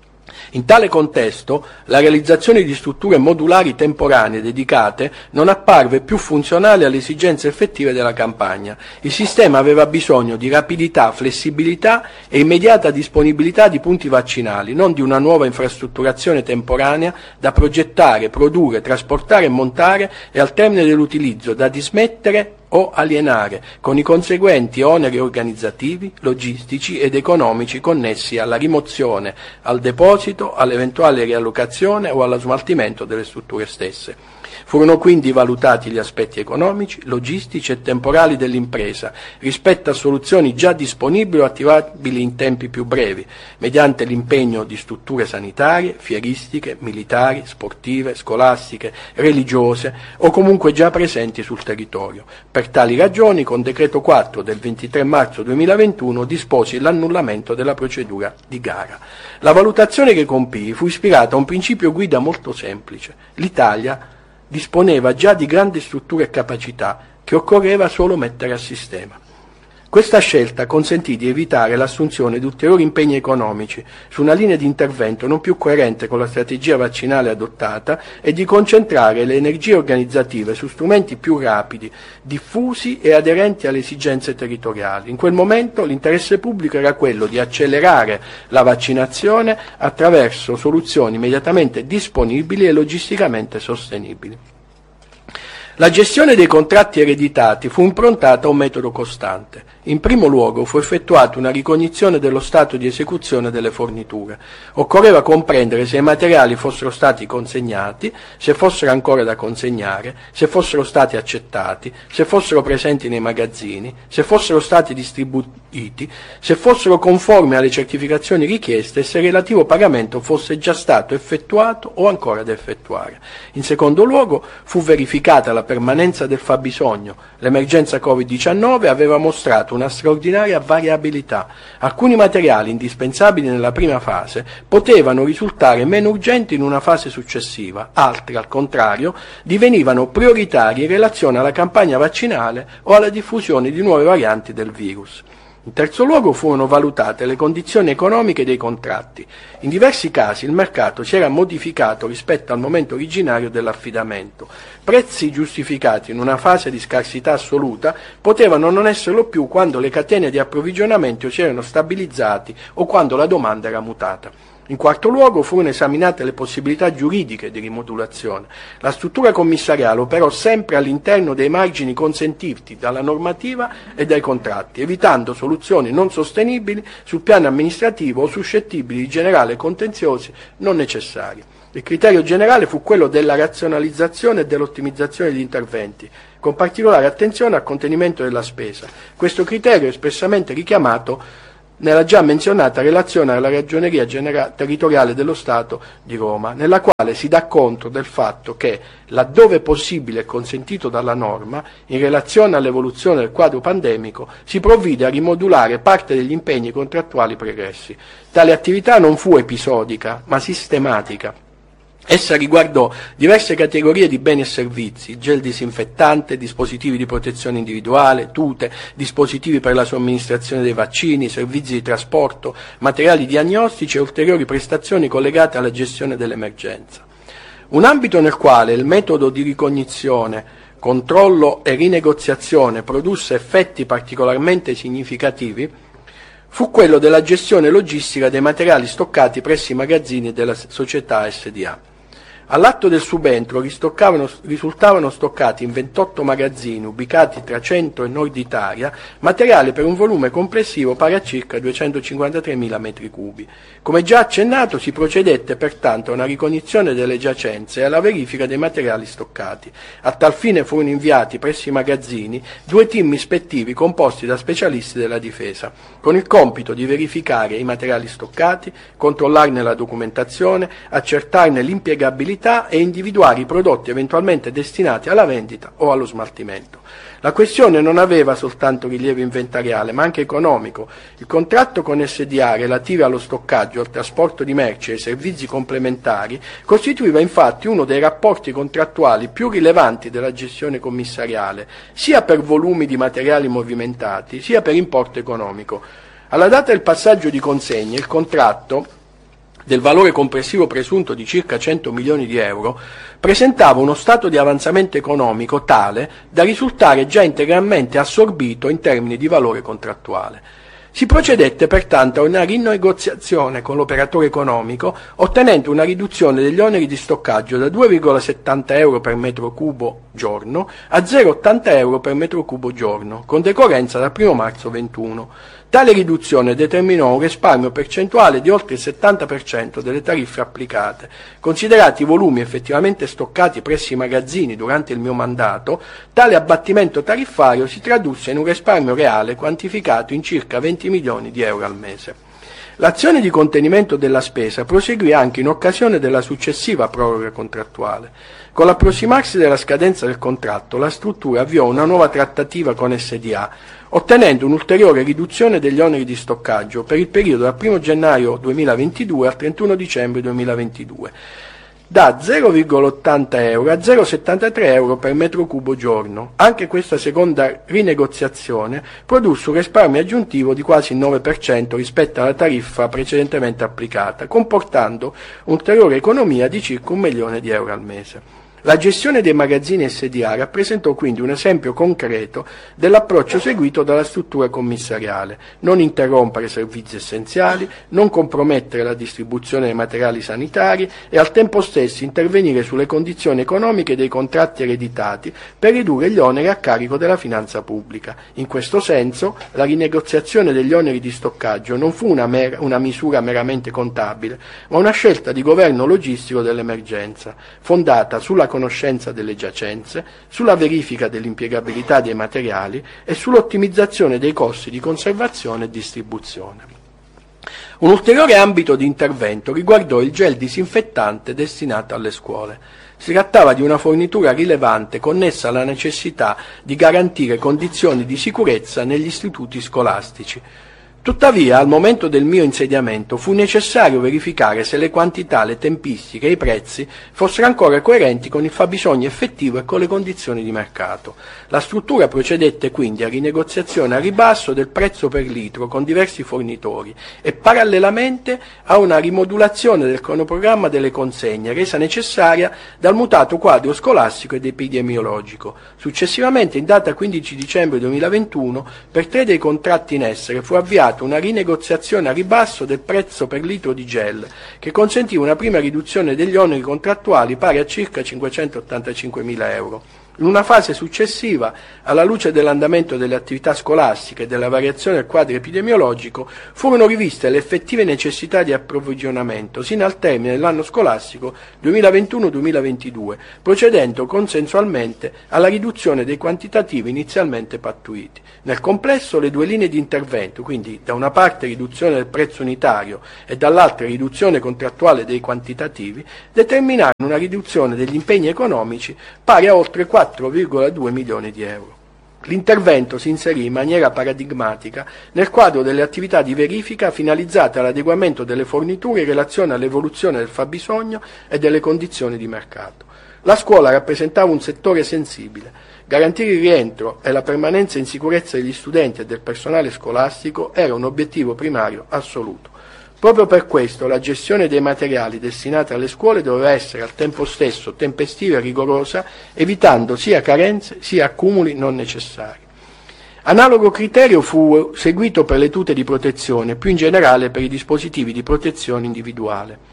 Speaker 4: In tale contesto, la realizzazione di strutture modulari temporanee dedicate non apparve più funzionale alle esigenze effettive della campagna. Il sistema aveva bisogno di rapidità, flessibilità e immediata disponibilità di punti vaccinali, non di una nuova infrastrutturazione temporanea da progettare, produrre, trasportare e montare e al termine dell'utilizzo da dismettere o alienare, con i conseguenti oneri organizzativi, logistici ed economici connessi alla rimozione, al deposito, all'eventuale riallocazione o allo smaltimento delle strutture stesse. Furono quindi valutati gli aspetti economici, logistici e temporali dell'impresa rispetto a soluzioni già disponibili o attivabili in tempi più brevi, mediante l'impegno di strutture sanitarie, fieristiche, militari, sportive, scolastiche, religiose o comunque già presenti sul territorio. Per tali ragioni, con decreto quattro del ventitré marzo duemilaventuno disposi l'annullamento della procedura di gara. La valutazione che compii fu ispirata a un principio guida molto semplice. L'Italia disponeva già di grandi strutture e capacità che occorreva solo mettere a sistema. Questa scelta consentì di evitare l'assunzione di ulteriori impegni economici su una linea di intervento non più coerente con la strategia vaccinale adottata e di concentrare le energie organizzative su strumenti più rapidi, diffusi e aderenti alle esigenze territoriali. In quel momento l'interesse pubblico era quello di accelerare la vaccinazione attraverso soluzioni immediatamente disponibili e logisticamente sostenibili. La gestione dei contratti ereditati fu improntata a un metodo costante. In primo luogo fu effettuata una ricognizione dello stato di esecuzione delle forniture. Occorreva comprendere se i materiali fossero stati consegnati, se fossero ancora da consegnare, se fossero stati accettati, se fossero presenti nei magazzini, se fossero stati distribuiti, se fossero conformi alle certificazioni richieste e se il relativo pagamento fosse già stato effettuato o ancora da effettuare. In secondo luogo fu verificata la permanenza del fabbisogno. L'emergenza Covid diciannove aveva mostrato una straordinaria variabilità. Alcuni materiali indispensabili nella prima fase potevano risultare meno urgenti in una fase successiva, altri, al contrario, divenivano prioritari in relazione alla campagna vaccinale o alla diffusione di nuove varianti del virus. In terzo luogo furono valutate le condizioni economiche dei contratti. In diversi casi il mercato si era modificato rispetto al momento originario dell'affidamento. Prezzi giustificati in una fase di scarsità assoluta potevano non esserlo più quando le catene di approvvigionamento si erano stabilizzati o quando la domanda era mutata. In quarto luogo furono esaminate le possibilità giuridiche di rimodulazione. La struttura commissariale operò sempre all'interno dei margini consentiti dalla normativa e dai contratti, evitando soluzioni non sostenibili sul piano amministrativo o suscettibili di generare contenziosi non necessari. Il criterio generale fu quello della razionalizzazione e dell'ottimizzazione degli interventi, con particolare attenzione al contenimento della spesa. Questo criterio è espressamente richiamato nella già menzionata relazione alla Ragioneria Genera- Territoriale dello Stato di Roma, nella quale si dà conto del fatto che, laddove possibile e consentito dalla norma, in relazione all'evoluzione del quadro pandemico, si provvide a rimodulare parte degli impegni contrattuali pregressi. Tale attività non fu episodica, ma sistematica. Essa riguardò diverse categorie di beni e servizi: gel disinfettante, dispositivi di protezione individuale, tute, dispositivi per la somministrazione dei vaccini, servizi di trasporto, materiali diagnostici e ulteriori prestazioni collegate alla gestione dell'emergenza. Un ambito nel quale il metodo di ricognizione, controllo e rinegoziazione produsse effetti particolarmente significativi fu quello della gestione logistica dei materiali stoccati presso i magazzini della società S D A. All'atto del subentro risultavano stoccati in ventotto magazzini ubicati tra centro e nord Italia materiale per un volume complessivo pari a circa duecentocinquantatremila metri cubi. Come già accennato, si procedette pertanto a una ricognizione delle giacenze e alla verifica dei materiali stoccati. A tal fine furono inviati presso i magazzini due team ispettivi composti da specialisti della difesa, con il compito di verificare i materiali stoccati, controllarne la documentazione, accertarne l'impiegabilità e individuare i prodotti eventualmente destinati alla vendita o allo smaltimento. La questione non aveva soltanto rilievo inventariale, ma anche economico. Il contratto con S D A relativo allo stoccaggio, al trasporto di merci e ai servizi complementari costituiva infatti uno dei rapporti contrattuali più rilevanti della gestione commissariale, sia per volumi di materiali movimentati, sia per importo economico. Alla data del passaggio di consegne, il contratto, del valore complessivo presunto di circa cento milioni di euro, presentava uno stato di avanzamento economico tale da risultare già integralmente assorbito in termini di valore contrattuale. Si procedette pertanto a una rinegoziazione con l'operatore economico, ottenendo una riduzione degli oneri di stoccaggio da due virgola settanta euro per metro cubo giorno a zero virgola ottanta euro per metro cubo giorno, con decorrenza dal primo marzo ventuno. Tale riduzione determinò un risparmio percentuale di oltre il settanta per cento delle tariffe applicate. Considerati i volumi effettivamente stoccati presso i magazzini durante il mio mandato, tale abbattimento tariffario si tradusse in un risparmio reale quantificato in circa venti milioni di euro al mese. L'azione di contenimento della spesa proseguì anche in occasione della successiva proroga contrattuale. Con l'approssimarsi della scadenza del contratto, la struttura avviò una nuova trattativa con S D A, ottenendo un'ulteriore riduzione degli oneri di stoccaggio per il periodo dal primo gennaio duemilaventidue al trentuno dicembre duemilaventidue, da zero virgola ottanta euro a zero virgola settantatré euro per metro cubo giorno. Anche questa seconda rinegoziazione produsse un risparmio aggiuntivo di quasi il nove per cento rispetto alla tariffa precedentemente applicata, comportando un'ulteriore economia di circa un milione di euro al mese. La gestione dei magazzini S D A rappresentò quindi un esempio concreto dell'approccio seguito dalla struttura commissariale: non interrompere servizi essenziali, non compromettere la distribuzione dei materiali sanitari e al tempo stesso intervenire sulle condizioni economiche dei contratti ereditati per ridurre gli oneri a carico della finanza pubblica. In questo senso, la rinegoziazione degli oneri di stoccaggio non fu una, mer- una misura meramente contabile, ma una scelta di governo logistico dell'emergenza, fondata sulla conoscenza delle giacenze, sulla verifica dell'impiegabilità dei materiali e sull'ottimizzazione dei costi di conservazione e distribuzione. Un ulteriore ambito di intervento riguardò il gel disinfettante destinato alle scuole. Si trattava di una fornitura rilevante connessa alla necessità di garantire condizioni di sicurezza negli istituti scolastici. Tuttavia, al momento del mio insediamento fu necessario verificare se le quantità, le tempistiche e i prezzi fossero ancora coerenti con il fabbisogno effettivo e con le condizioni di mercato. La struttura procedette quindi a rinegoziazione a ribasso del prezzo per litro con diversi fornitori e parallelamente a una rimodulazione del cronoprogramma delle consegne resa necessaria dal mutato quadro scolastico ed epidemiologico. Successivamente, in data quindici dicembre duemilaventuno, per tre dei contratti in essere fu avviata una rinegoziazione a ribasso del prezzo per litro di gel, che consentiva una prima riduzione degli oneri contrattuali pari a circa cinquecentottantacinquemila euro. In una fase successiva, alla luce dell'andamento delle attività scolastiche e della variazione del quadro epidemiologico, furono riviste le effettive necessità di approvvigionamento sino al termine dell'anno scolastico duemilaventuno duemilaventidue, procedendo consensualmente alla riduzione dei quantitativi inizialmente pattuiti. Nel complesso, le due linee di intervento, quindi da una parte riduzione del prezzo unitario e dall'altra riduzione contrattuale dei quantitativi, determinarono una riduzione degli impegni economici pari a oltre quattro virgola due milioni di euro. L'intervento si inserì in maniera paradigmatica nel quadro delle attività di verifica finalizzate all'adeguamento delle forniture in relazione all'evoluzione del fabbisogno e delle condizioni di mercato. La scuola rappresentava un settore sensibile. Garantire il rientro e la permanenza in sicurezza degli studenti e del personale scolastico era un obiettivo primario assoluto. Proprio per questo la gestione dei materiali destinati alle scuole doveva essere al tempo stesso tempestiva e rigorosa, evitando sia carenze sia accumuli non necessari. Analogo criterio fu seguito per le tute di protezione, più in generale per i dispositivi di protezione individuale.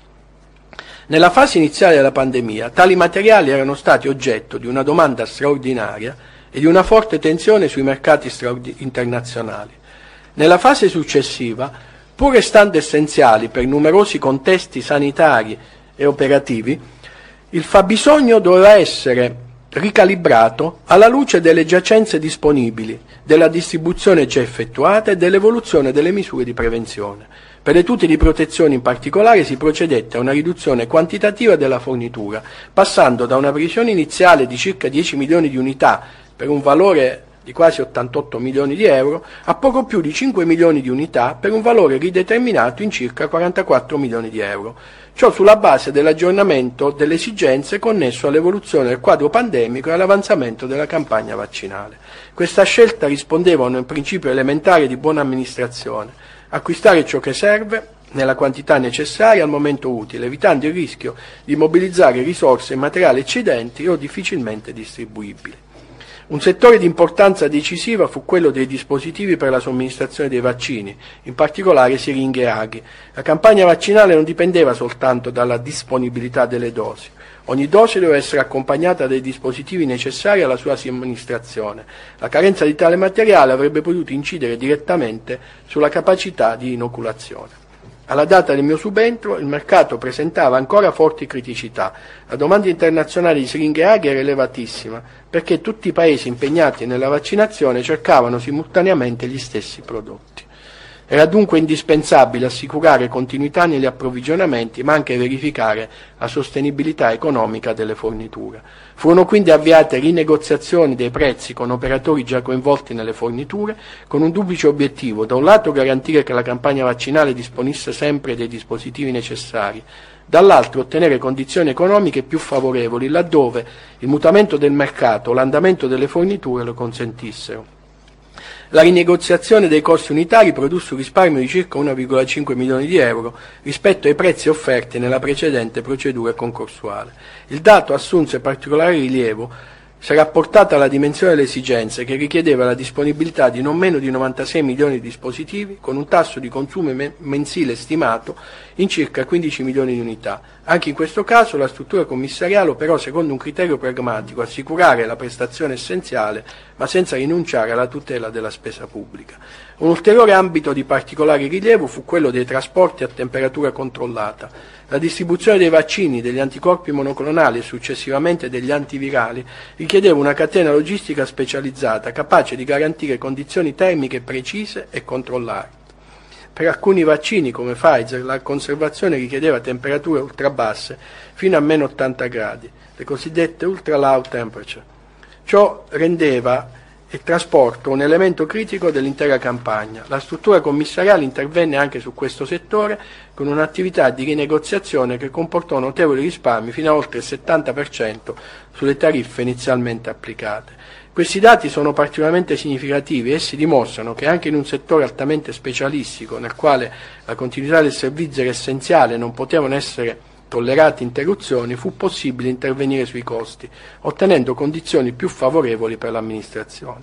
Speaker 4: Nella fase iniziale della pandemia, tali materiali erano stati oggetto di una domanda straordinaria e di una forte tensione sui mercati internazionali. Nella fase successiva, pur restando essenziali per numerosi contesti sanitari e operativi, il fabbisogno doveva essere ricalibrato alla luce delle giacenze disponibili, della distribuzione già effettuata e dell'evoluzione delle misure di prevenzione. Per le tute di protezione in particolare si procedette a una riduzione quantitativa della fornitura, passando da una previsione iniziale di circa dieci milioni di unità per un valore di quasi ottantotto milioni di euro a poco più di cinque milioni di unità per un valore rideterminato in circa quarantaquattro milioni di euro. Ciò sulla base dell'aggiornamento delle esigenze connesso all'evoluzione del quadro pandemico e all'avanzamento della campagna vaccinale. Questa scelta rispondeva a un principio elementare di buona amministrazione: acquistare ciò che serve nella quantità necessaria al momento utile, evitando il rischio di mobilizzare risorse e materiali eccedenti o difficilmente distribuibili. Un settore di importanza decisiva fu quello dei dispositivi per la somministrazione dei vaccini, in particolare siringhe e aghi. La campagna vaccinale non dipendeva soltanto dalla disponibilità delle dosi. Ogni dose doveva essere accompagnata dai dispositivi necessari alla sua somministrazione. La carenza di tale materiale avrebbe potuto incidere direttamente sulla capacità di inoculazione. Alla data del mio subentro il mercato presentava ancora forti criticità. La domanda internazionale di siringhe e aghi era elevatissima, perché tutti i paesi impegnati nella vaccinazione cercavano simultaneamente gli stessi prodotti. Era dunque indispensabile assicurare continuità negli approvvigionamenti, ma anche verificare la sostenibilità economica delle forniture. Furono quindi avviate rinegoziazioni dei prezzi con operatori già coinvolti nelle forniture, con un duplice obiettivo: da un lato garantire che la campagna vaccinale disponesse sempre dei dispositivi necessari, dall'altro ottenere condizioni economiche più favorevoli laddove il mutamento del mercato o l'andamento delle forniture lo consentissero. La rinegoziazione dei costi unitari produsse un risparmio di circa uno virgola cinque milioni di euro rispetto ai prezzi offerti nella precedente procedura concorsuale. Il dato assunse particolare rilievo se rapportata alla dimensione delle esigenze, che richiedeva la disponibilità di non meno di novantasei milioni di dispositivi, con un tasso di consumo mensile stimato in circa quindici milioni di unità. Anche in questo caso la struttura commissariale operò secondo un criterio pragmatico: assicurare la prestazione essenziale, ma senza rinunciare alla tutela della spesa pubblica. Un ulteriore ambito di particolare rilievo fu quello dei trasporti a temperatura controllata. La distribuzione dei vaccini, degli anticorpi monoclonali e successivamente degli antivirali richiedeva una catena logistica specializzata, capace di garantire condizioni termiche precise e controllate. Per alcuni vaccini, come Pfizer, la conservazione richiedeva temperature ultrabasse, fino a meno ottanta gradi, le cosiddette ultra low temperature. Ciò rendeva il trasporto un elemento critico dell'intera campagna. La struttura commissariale intervenne anche su questo settore con un'attività di rinegoziazione che comportò notevoli risparmi fino a oltre il settanta per cento sulle tariffe inizialmente applicate. Questi dati sono particolarmente significativi. Essi dimostrano che anche in un settore altamente specialistico, nel quale la continuità del servizio era essenziale e non potevano essere tollerate interruzioni, fu possibile intervenire sui costi, ottenendo condizioni più favorevoli per l'amministrazione.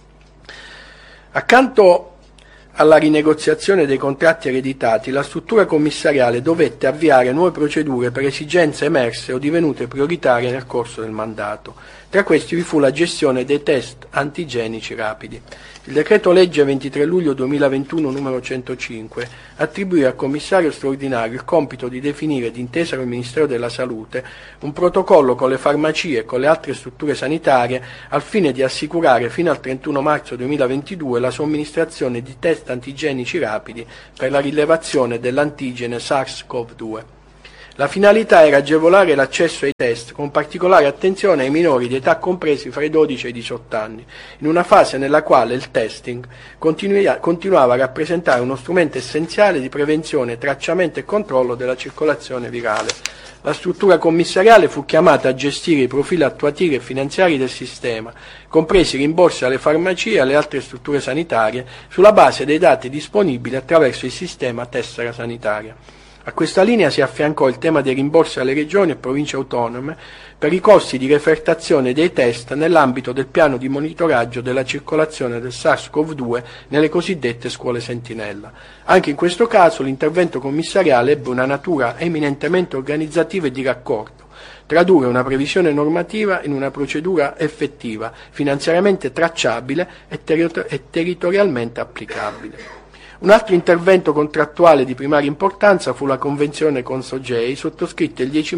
Speaker 4: Accanto alla rinegoziazione dei contratti ereditati, la struttura commissariale dovette avviare nuove procedure per esigenze emerse o divenute prioritarie nel corso del mandato. Tra questi vi fu la gestione dei test antigenici rapidi. Il decreto legge ventitré luglio duemilaventuno numero centocinque attribuì al commissario straordinario il compito di definire, d'intesa con il Ministero della Salute, un protocollo con le farmacie e con le altre strutture sanitarie al fine di assicurare fino al trentuno marzo duemilaventidue la somministrazione di test antigenici rapidi per la rilevazione dell'antigene SARS-CoV due. La finalità era agevolare l'accesso ai test, con particolare attenzione ai minori di età compresi fra i dodici e i diciotto anni, in una fase nella quale il testing continuava a rappresentare uno strumento essenziale di prevenzione, tracciamento e controllo della circolazione virale. La struttura commissariale fu chiamata a gestire i profili attuativi e finanziari del sistema, compresi i rimborsi alle farmacie e alle altre strutture sanitarie, sulla base dei dati disponibili attraverso il sistema tessera sanitaria. A questa linea si affiancò il tema dei rimborsi alle regioni e province autonome per i costi di refertazione dei test nell'ambito del piano di monitoraggio della circolazione del SARS-CoV due nelle cosiddette scuole sentinella. Anche in questo caso l'intervento commissariale ebbe una natura eminentemente organizzativa e di raccordo. Tradurre una previsione normativa in una procedura effettiva, finanziariamente tracciabile e, terri- e territorialmente applicabile. Un altro intervento contrattuale di primaria importanza fu la convenzione con Sogei, sottoscritta il dieci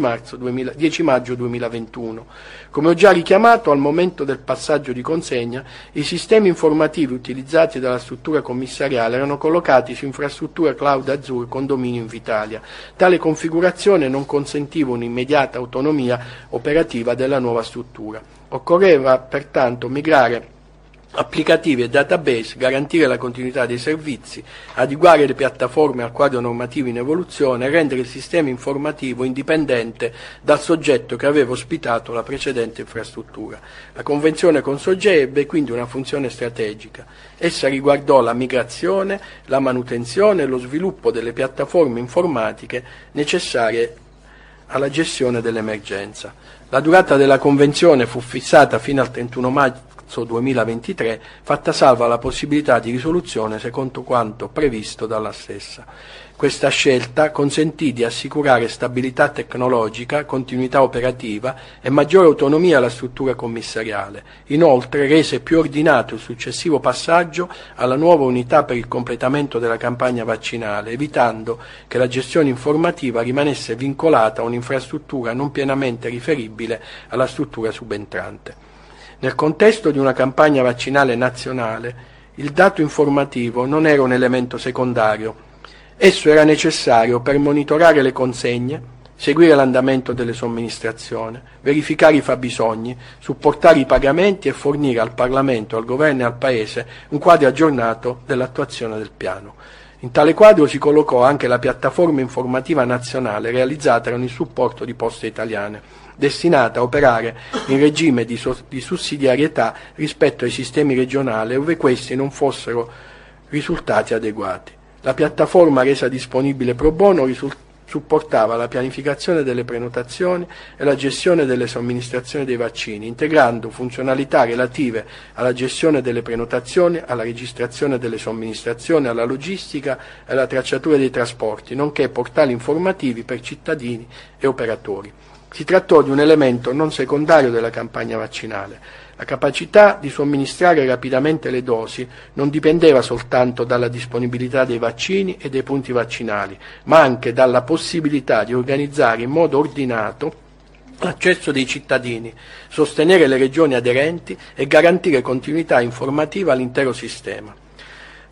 Speaker 4: maggio duemilaventuno. Come ho già richiamato, al momento del passaggio di consegna, i sistemi informativi utilizzati dalla struttura commissariale erano collocati su infrastrutture cloud Azure con dominio Invitalia. Tale configurazione non consentiva un'immediata autonomia operativa della nuova struttura. Occorreva pertanto migrare applicativi e database, garantire la continuità dei servizi, adeguare le piattaforme al quadro normativo in evoluzione e rendere il sistema informativo indipendente dal soggetto che aveva ospitato la precedente infrastruttura. La convenzione con Sogei ebbe quindi una funzione strategica. Essa riguardò la migrazione, la manutenzione e lo sviluppo delle piattaforme informatiche necessarie alla gestione dell'emergenza. La durata della convenzione fu fissata fino al trentuno maggio duemilaventitré, fatta salva la possibilità di risoluzione secondo quanto previsto dalla stessa. Questa scelta consentì di assicurare stabilità tecnologica, continuità operativa e maggiore autonomia alla struttura commissariale. Inoltre rese più ordinato il successivo passaggio alla nuova unità per il completamento della campagna vaccinale, evitando che la gestione informativa rimanesse vincolata a un'infrastruttura non pienamente riferibile alla struttura subentrante. Nel contesto di una campagna vaccinale nazionale, il dato informativo non era un elemento secondario. Esso era necessario per monitorare le consegne, seguire l'andamento delle somministrazioni, verificare i fabbisogni, supportare i pagamenti e fornire al Parlamento, al Governo e al Paese un quadro aggiornato dell'attuazione del piano. In tale quadro si collocò anche la piattaforma informativa nazionale realizzata con il supporto di Poste Italiane, destinata a operare in regime di, so- di sussidiarietà rispetto ai sistemi regionali ove questi non fossero risultati adeguati. La piattaforma resa disponibile pro bono risul- supportava la pianificazione delle prenotazioni e la gestione delle somministrazioni dei vaccini, integrando funzionalità relative alla gestione delle prenotazioni, alla registrazione delle somministrazioni, alla logistica e alla tracciatura dei trasporti, nonché portali informativi per cittadini e operatori. Si trattò di un elemento non secondario della campagna vaccinale. La capacità di somministrare rapidamente le dosi non dipendeva soltanto dalla disponibilità dei vaccini e dei punti vaccinali, ma anche dalla possibilità di organizzare in modo ordinato l'accesso dei cittadini, sostenere le regioni aderenti e garantire continuità informativa all'intero sistema.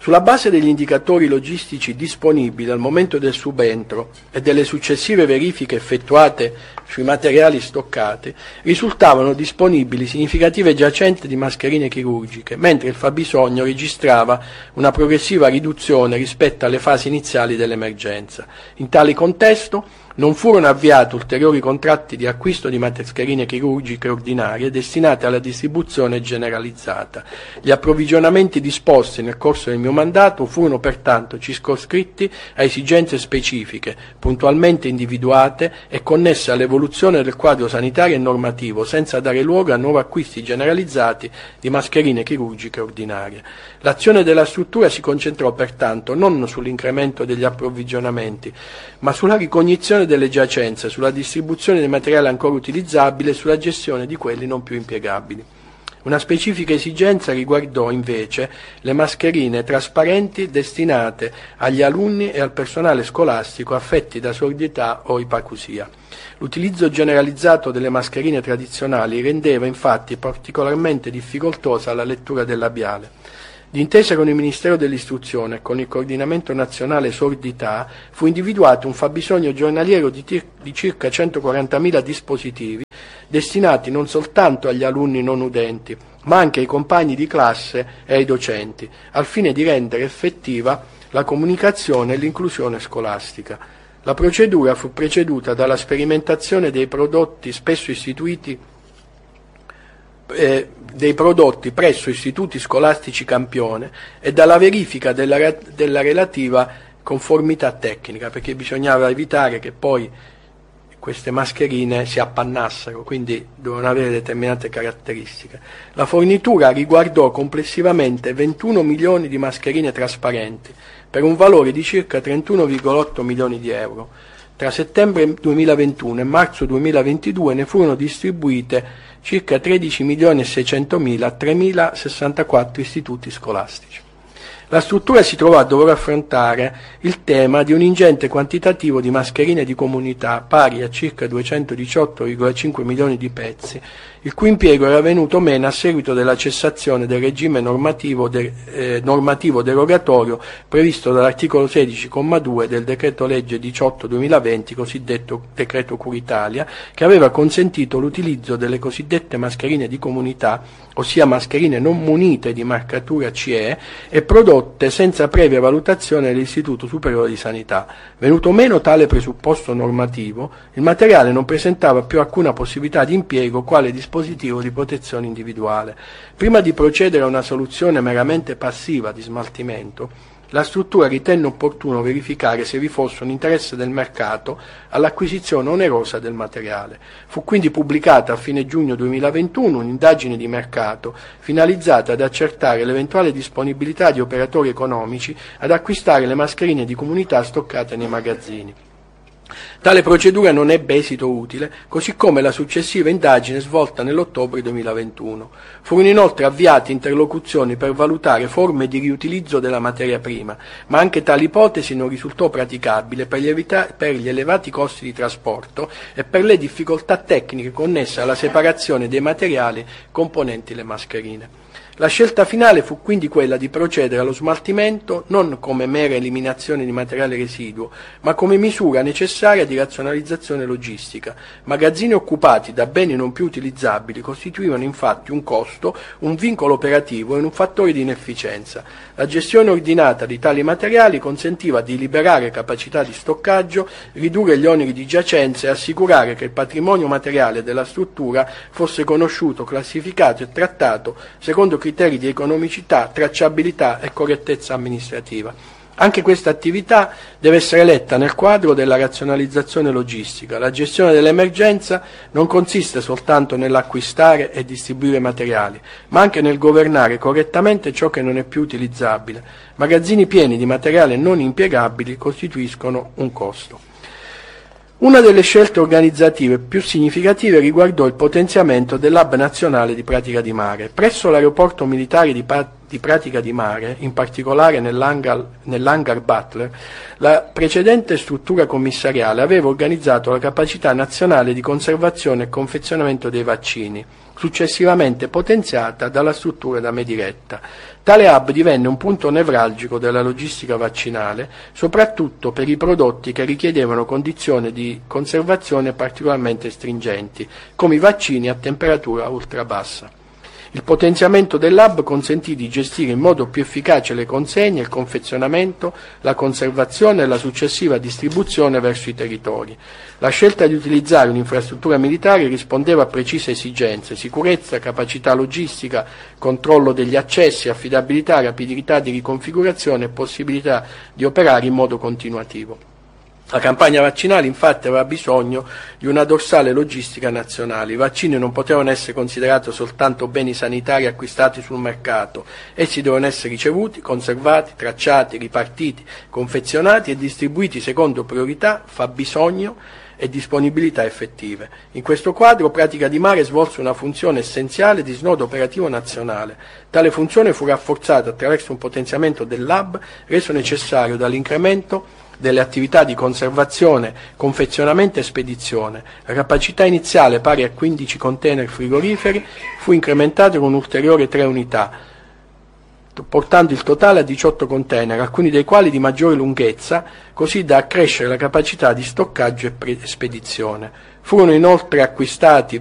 Speaker 4: Sulla base degli indicatori logistici disponibili al momento del subentro e delle successive verifiche effettuate sui materiali stoccati, risultavano disponibili significative giacenze di mascherine chirurgiche, mentre il fabbisogno registrava una progressiva riduzione rispetto alle fasi iniziali dell'emergenza. In tale contesto non furono avviati ulteriori contratti di acquisto di mascherine chirurgiche ordinarie destinate alla distribuzione generalizzata. Gli approvvigionamenti disposti nel corso del mio mandato furono pertanto circoscritti a esigenze specifiche, puntualmente individuate e connesse all'evoluzione del quadro sanitario e normativo, senza dare luogo a nuovi acquisti generalizzati di mascherine chirurgiche ordinarie. L'azione della struttura si concentrò pertanto non sull'incremento degli approvvigionamenti, ma sulla ricognizione delle giacenze, sulla distribuzione del materiale ancora utilizzabile e sulla gestione di quelli non più impiegabili. Una specifica esigenza riguardò invece le mascherine trasparenti destinate agli alunni e al personale scolastico affetti da sordità o ipacusia. L'utilizzo generalizzato delle mascherine tradizionali rendeva infatti particolarmente difficoltosa la lettura del labiale. D'intesa con il Ministero dell'Istruzione e con il Coordinamento Nazionale Sordità fu individuato un fabbisogno giornaliero di, tir- di circa centoquarantamila dispositivi destinati non soltanto agli alunni non udenti, ma anche ai compagni di classe e ai docenti, al fine di rendere effettiva la comunicazione e l'inclusione scolastica. La procedura fu preceduta dalla sperimentazione dei prodotti spesso istituiti Eh, dei prodotti presso istituti scolastici campione e dalla verifica della, della relativa conformità tecnica, perché bisognava evitare che poi queste mascherine si appannassero, quindi dovevano avere determinate caratteristiche. La fornitura riguardò complessivamente ventuno milioni di mascherine trasparenti per un valore di circa trentuno virgola otto milioni di euro. Tra settembre duemilaventuno e marzo duemilaventidue ne furono distribuite circa tredici milioni e seicentomila a tremilasessantaquattro istituti scolastici. La struttura si trovò a dover affrontare il tema di un ingente quantitativo di mascherine di comunità pari a circa duecentodiciotto virgola cinque milioni di pezzi, il cui impiego era venuto meno a seguito della cessazione del regime normativo, de, eh, normativo derogatorio previsto dall'articolo sedici comma due del decreto legge diciotto duemilaventi, cosiddetto decreto Curitalia, che aveva consentito l'utilizzo delle cosiddette mascherine di comunità, ossia mascherine non munite di marcatura C E e prodotte senza previa valutazione dell'Istituto Superiore di Sanità. Venuto meno tale presupposto normativo, il materiale non presentava più alcuna possibilità di impiego quale dispositivo di protezione individuale. Prima di procedere a una soluzione meramente passiva di smaltimento, la struttura ritenne opportuno verificare se vi fosse un interesse del mercato all'acquisizione onerosa del materiale. Fu quindi pubblicata a fine giugno duemilaventuno un'indagine di mercato finalizzata ad accertare l'eventuale disponibilità di operatori economici ad acquistare le mascherine di comunità stoccate nei magazzini. Tale procedura non ebbe esito utile, così come la successiva indagine svolta nell'ottobre duemilaventuno. Furono inoltre avviate interlocuzioni per valutare forme di riutilizzo della materia prima, ma anche tale ipotesi non risultò praticabile per gli, evita- per gli elevati costi di trasporto e per le difficoltà tecniche connesse alla separazione dei materiali componenti le mascherine. La scelta finale fu quindi quella di procedere allo smaltimento non come mera eliminazione di materiale residuo, ma come misura necessaria di razionalizzazione logistica. Magazzini occupati da beni non più utilizzabili costituivano infatti un costo, un vincolo operativo e un fattore di inefficienza. La gestione ordinata di tali materiali consentiva di liberare capacità di stoccaggio, ridurre gli oneri di giacenza e assicurare che il patrimonio materiale della struttura fosse conosciuto, classificato e trattato secondo criteri di economicità, tracciabilità e correttezza amministrativa. Anche questa attività deve essere letta nel quadro della razionalizzazione logistica. La gestione dell'emergenza non consiste soltanto nell'acquistare e distribuire materiali, ma anche nel governare correttamente ciò che non è più utilizzabile. Magazzini pieni di materiale non impiegabili costituiscono un costo. Una delle scelte organizzative più significative riguardò il potenziamento dell'hub nazionale di pratica di mare. Presso l'aeroporto militare di, pa- di Pratica di Mare, in particolare nell'hangar, nell'hangar Butler, la precedente struttura commissariale aveva organizzato la capacità nazionale di conservazione e confezionamento dei vaccini, successivamente potenziata dalla struttura da me diretta. Tale hub divenne un punto nevralgico della logistica vaccinale, soprattutto per i prodotti che richiedevano condizioni di conservazione particolarmente stringenti, come i vaccini a temperatura ultra bassa. Il potenziamento dell'hub consentì di gestire in modo più efficace le consegne, il confezionamento, la conservazione e la successiva distribuzione verso i territori. La scelta di utilizzare un'infrastruttura militare rispondeva a precise esigenze: sicurezza, capacità logistica, controllo degli accessi, affidabilità, rapidità di riconfigurazione e possibilità di operare in modo continuativo. La campagna vaccinale infatti aveva bisogno di una dorsale logistica nazionale. I vaccini non potevano essere considerati soltanto beni sanitari acquistati sul mercato, essi dovevano essere ricevuti, conservati, tracciati, ripartiti, confezionati e distribuiti secondo priorità, fabbisogno e disponibilità effettive. In questo quadro Pratica di Mare svolse una funzione essenziale di snodo operativo nazionale. Tale funzione fu rafforzata attraverso un potenziamento dell'hub reso necessario dall'incremento delle attività di conservazione, confezionamento e spedizione. La capacità iniziale, pari a quindici container frigoriferi, fu incrementata con ulteriori tre unità, portando il totale a diciotto container, alcuni dei quali di maggiore lunghezza, così da accrescere la capacità di stoccaggio e spedizione. Furono inoltre acquistati